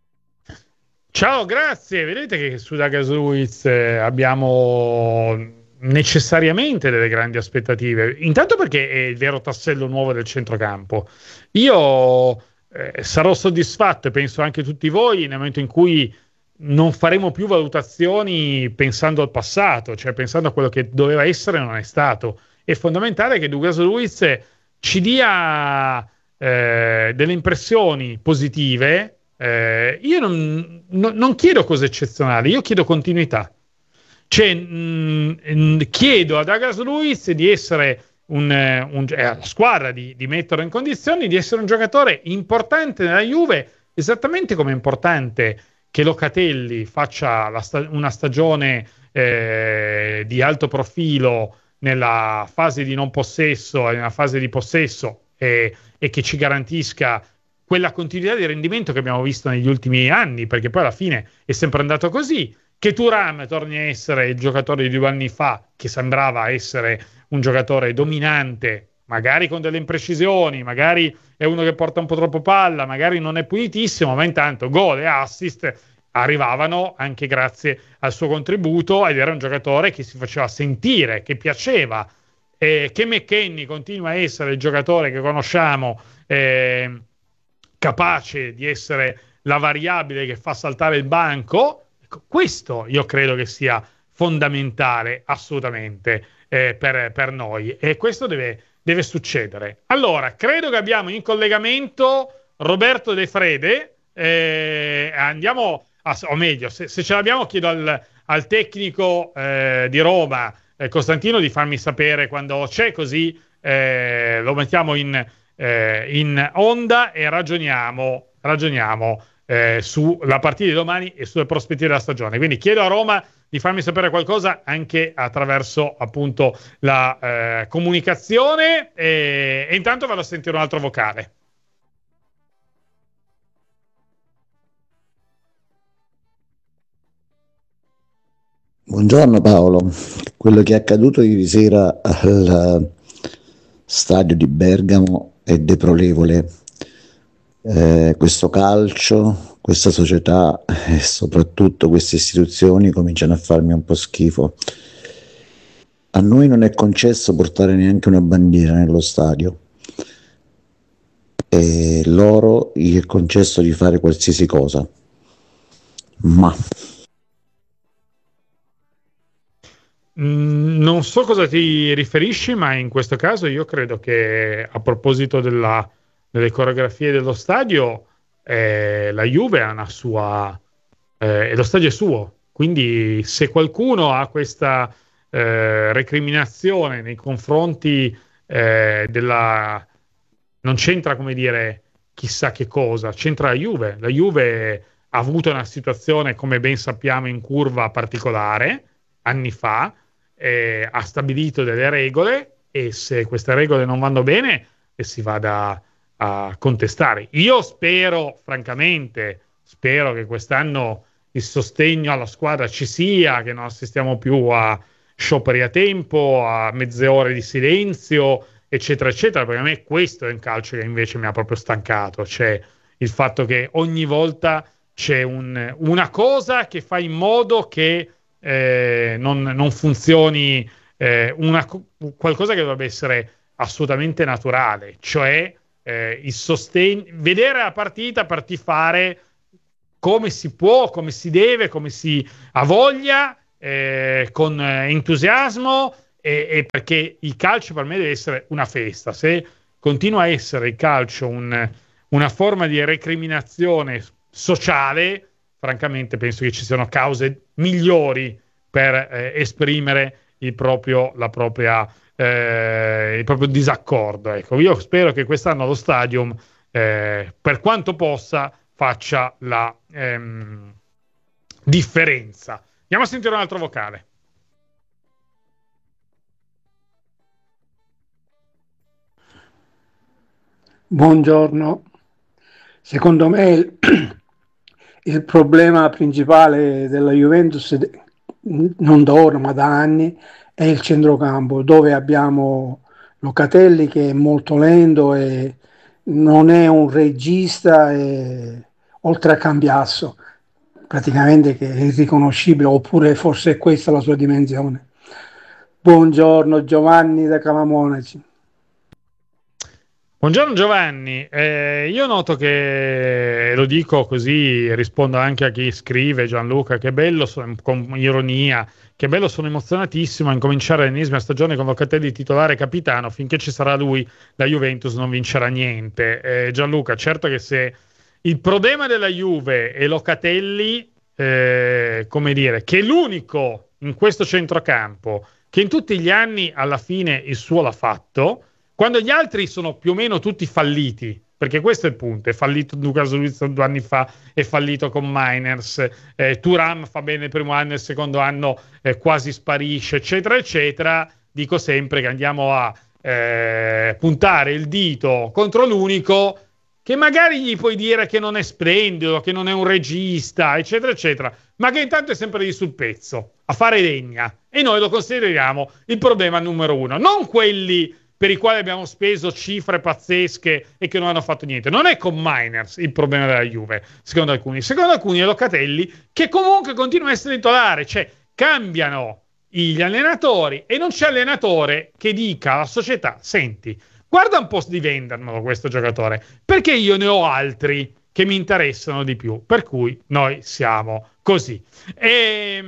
[SPEAKER 2] Ciao, grazie. Vedete che su Douglas Luiz abbiamo necessariamente delle grandi aspettative, intanto perché è il vero tassello nuovo del centrocampo. Io sarò soddisfatto, e penso anche tutti voi, nel momento in cui non faremo più valutazioni pensando al passato, cioè pensando a quello che doveva essere e non è stato. È fondamentale che Douglas Luiz ci dia delle impressioni positive. Io non chiedo cose eccezionali, io chiedo continuità. Cioè, chiedo a Douglas Luiz di essere alla squadra di metterlo in condizioni di essere un giocatore importante nella Juve, esattamente come è importante che Locatelli faccia una stagione di alto profilo nella fase di non possesso e nella fase di possesso, e che ci garantisca quella continuità di rendimento che abbiamo visto negli ultimi anni, perché poi alla fine è sempre andato così. Che Thuram torni a essere il giocatore di 2 anni fa, che sembrava essere un giocatore dominante, magari con delle imprecisioni, magari è uno che porta un po' troppo palla, magari non è pulitissimo, ma intanto gol e assist arrivavano anche grazie al suo contributo, ed era un giocatore che si faceva sentire, che piaceva. Che McKennie continua a essere il giocatore che conosciamo, capace di essere la variabile che fa saltare il banco. Questo io credo che sia fondamentale assolutamente per noi, e questo deve succedere. Allora, credo che abbiamo in collegamento Roberto De Frede. Andiamo o meglio, se ce l'abbiamo, chiedo al tecnico di Roma, Costantino, di farmi sapere quando c'è, così lo mettiamo in onda e ragioniamo sulla partita di domani e sulle prospettive della stagione. Quindi chiedo a Roma di farmi sapere qualcosa anche attraverso appunto la comunicazione, e intanto vado a sentire un altro vocale.
[SPEAKER 12] Buongiorno Paolo, quello che è accaduto ieri sera al stadio di Bergamo è deplorevole. Questo calcio, questa società e soprattutto queste istituzioni cominciano a farmi un po' schifo. A noi non è concesso portare neanche una bandiera nello stadio, e loro gli è concesso di fare qualsiasi cosa. Ma
[SPEAKER 2] non so cosa ti riferisci, ma in questo caso io credo che, a proposito delle coreografie dello stadio, la Juve ha una sua, e lo stadio è suo, quindi se qualcuno ha questa recriminazione nei confronti non c'entra, come dire, chissà che cosa, c'entra la Juve ha avuto una situazione, come ben sappiamo, in curva particolare anni fa, ha stabilito delle regole, e se queste regole non vanno bene si vada a contestare. Io francamente spero che quest'anno il sostegno alla squadra ci sia, che non assistiamo più a scioperi a tempo, a mezze ore di silenzio, eccetera, eccetera, perché a me questo è un calcio che invece mi ha proprio stancato, cioè il fatto che ogni volta c'è una cosa che fa in modo che non funzioni qualcosa che dovrebbe essere assolutamente naturale, cioè il sostegno, vedere la partita per tifare come si può, come si deve, come si ha voglia, con entusiasmo, e perché il calcio per me deve essere una festa. Se continua a essere il calcio una forma di recriminazione sociale, francamente penso che ci siano cause migliori per esprimere il proprio disaccordo. Ecco, io spero che quest'anno lo Stadium, per quanto possa, faccia la differenza. Andiamo a sentire un altro vocale.
[SPEAKER 13] Buongiorno. Secondo me il problema principale della Juventus, non da ora ma da anni, è il centrocampo, dove abbiamo Locatelli che è molto lento e non è un regista, oltre a Cambiasso praticamente, che è irriconoscibile, oppure forse è questa la sua dimensione. Buongiorno, Giovanni da Calamonaci.
[SPEAKER 2] Buongiorno Giovanni, io noto che, lo dico così, rispondo anche a chi scrive, Gianluca, che bello, con ironia, che bello, sono emozionatissimo a incominciare l'ennesima stagione con Locatelli titolare capitano, finché ci sarà lui la Juventus non vincerà niente. Gianluca, certo che se il problema della Juve è Locatelli, come dire, che è l'unico in questo centrocampo che in tutti gli anni alla fine il suo l'ha fatto, quando gli altri sono più o meno tutti falliti, perché questo è il punto, è fallito Lucas Luiz 2 anni fa, è fallito con Miners, Thuram fa bene il primo anno e il secondo anno quasi sparisce, eccetera, eccetera, dico sempre che andiamo a puntare il dito contro l'unico che magari gli puoi dire che non è splendido, che non è un regista, eccetera, eccetera, ma che intanto è sempre lì sul pezzo, a fare legna, e noi lo consideriamo il problema numero uno, non quelli per i quali abbiamo speso cifre pazzesche e che non hanno fatto niente. Non è con Miners il problema della Juve, secondo alcuni. Secondo alcuni è Locatelli, che comunque continua a essere titolare, cioè cambiano gli allenatori e non c'è allenatore che dica alla società: senti, guarda un po' di vendermelo questo giocatore, perché io ne ho altri che mi interessano di più, per cui noi siamo così. E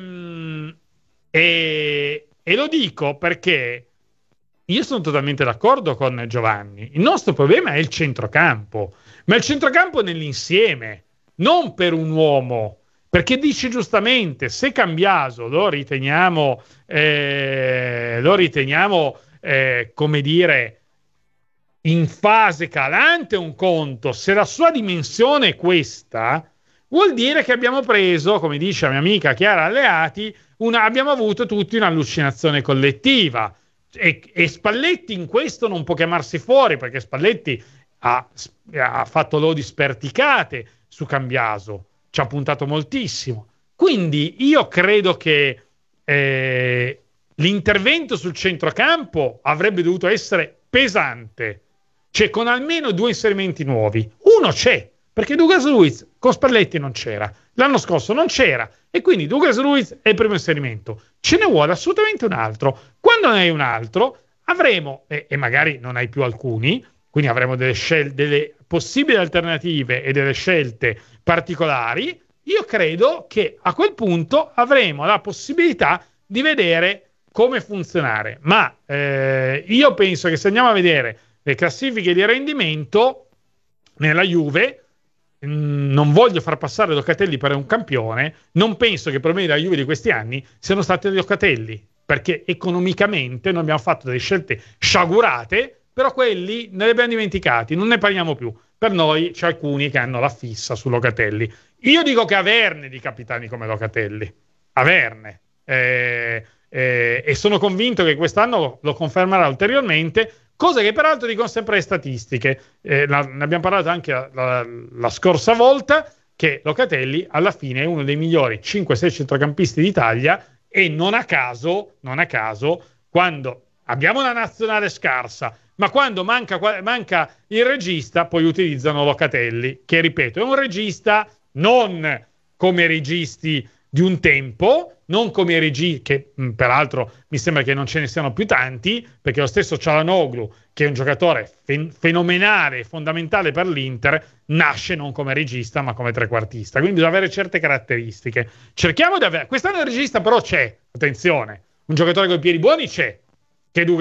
[SPEAKER 2] lo dico perché io sono totalmente d'accordo con Giovanni. Il nostro problema è il centrocampo, ma il centrocampo nell'insieme, non per un uomo, perché dice giustamente, se Cambiaso lo riteniamo come dire, in fase calante, un conto, se la sua dimensione è questa, vuol dire che abbiamo preso, come dice la mia amica Chiara Alleati, abbiamo avuto tutti un'allucinazione collettiva. E Spalletti in questo non può chiamarsi fuori, perché Spalletti ha fatto lodi sperticate su Cambiaso, ci ha puntato moltissimo. Quindi io credo che l'intervento sul centrocampo avrebbe dovuto essere pesante, cioè con almeno 2 inserimenti nuovi. Uno c'è, perché Douglas Luiz con Spalletti non c'era, l'anno scorso non c'era, e quindi Douglas Luiz è il primo inserimento. Ce ne vuole assolutamente un altro. Quando ne hai un altro avremo, e magari non hai più alcuni, quindi avremo delle possibili alternative e delle scelte particolari. Io credo che a quel punto avremo la possibilità di vedere come funzionare. Ma io penso che se andiamo a vedere le classifiche di rendimento nella Juve, non voglio far passare Locatelli per un campione, non penso che i problemi della Juve di questi anni siano stati di Locatelli, perché economicamente noi abbiamo fatto delle scelte sciagurate, però quelli ne li abbiamo dimenticati, non ne parliamo più. Per noi c'è alcuni che hanno la fissa su Locatelli. Io dico che averne di capitani come Locatelli, averne. e sono convinto che quest'anno lo confermerà ulteriormente, cosa che peraltro dicono sempre le statistiche. Ne abbiamo parlato anche la scorsa volta, che Locatelli alla fine è uno dei migliori 5-6 centrocampisti d'Italia, e non a caso, quando abbiamo una nazionale scarsa, ma quando manca il regista, poi utilizzano Locatelli, che ripeto è un regista non come registi di un tempo, non come registi che peraltro mi sembra che non ce ne siano più tanti, perché lo stesso Çalhanoğlu, che è un giocatore fenomenale, fondamentale per l'Inter, nasce non come regista ma come trequartista, quindi bisogna avere certe caratteristiche. Cerchiamo di avere, quest'anno il regista però c'è, attenzione, un giocatore con i piedi buoni c'è, che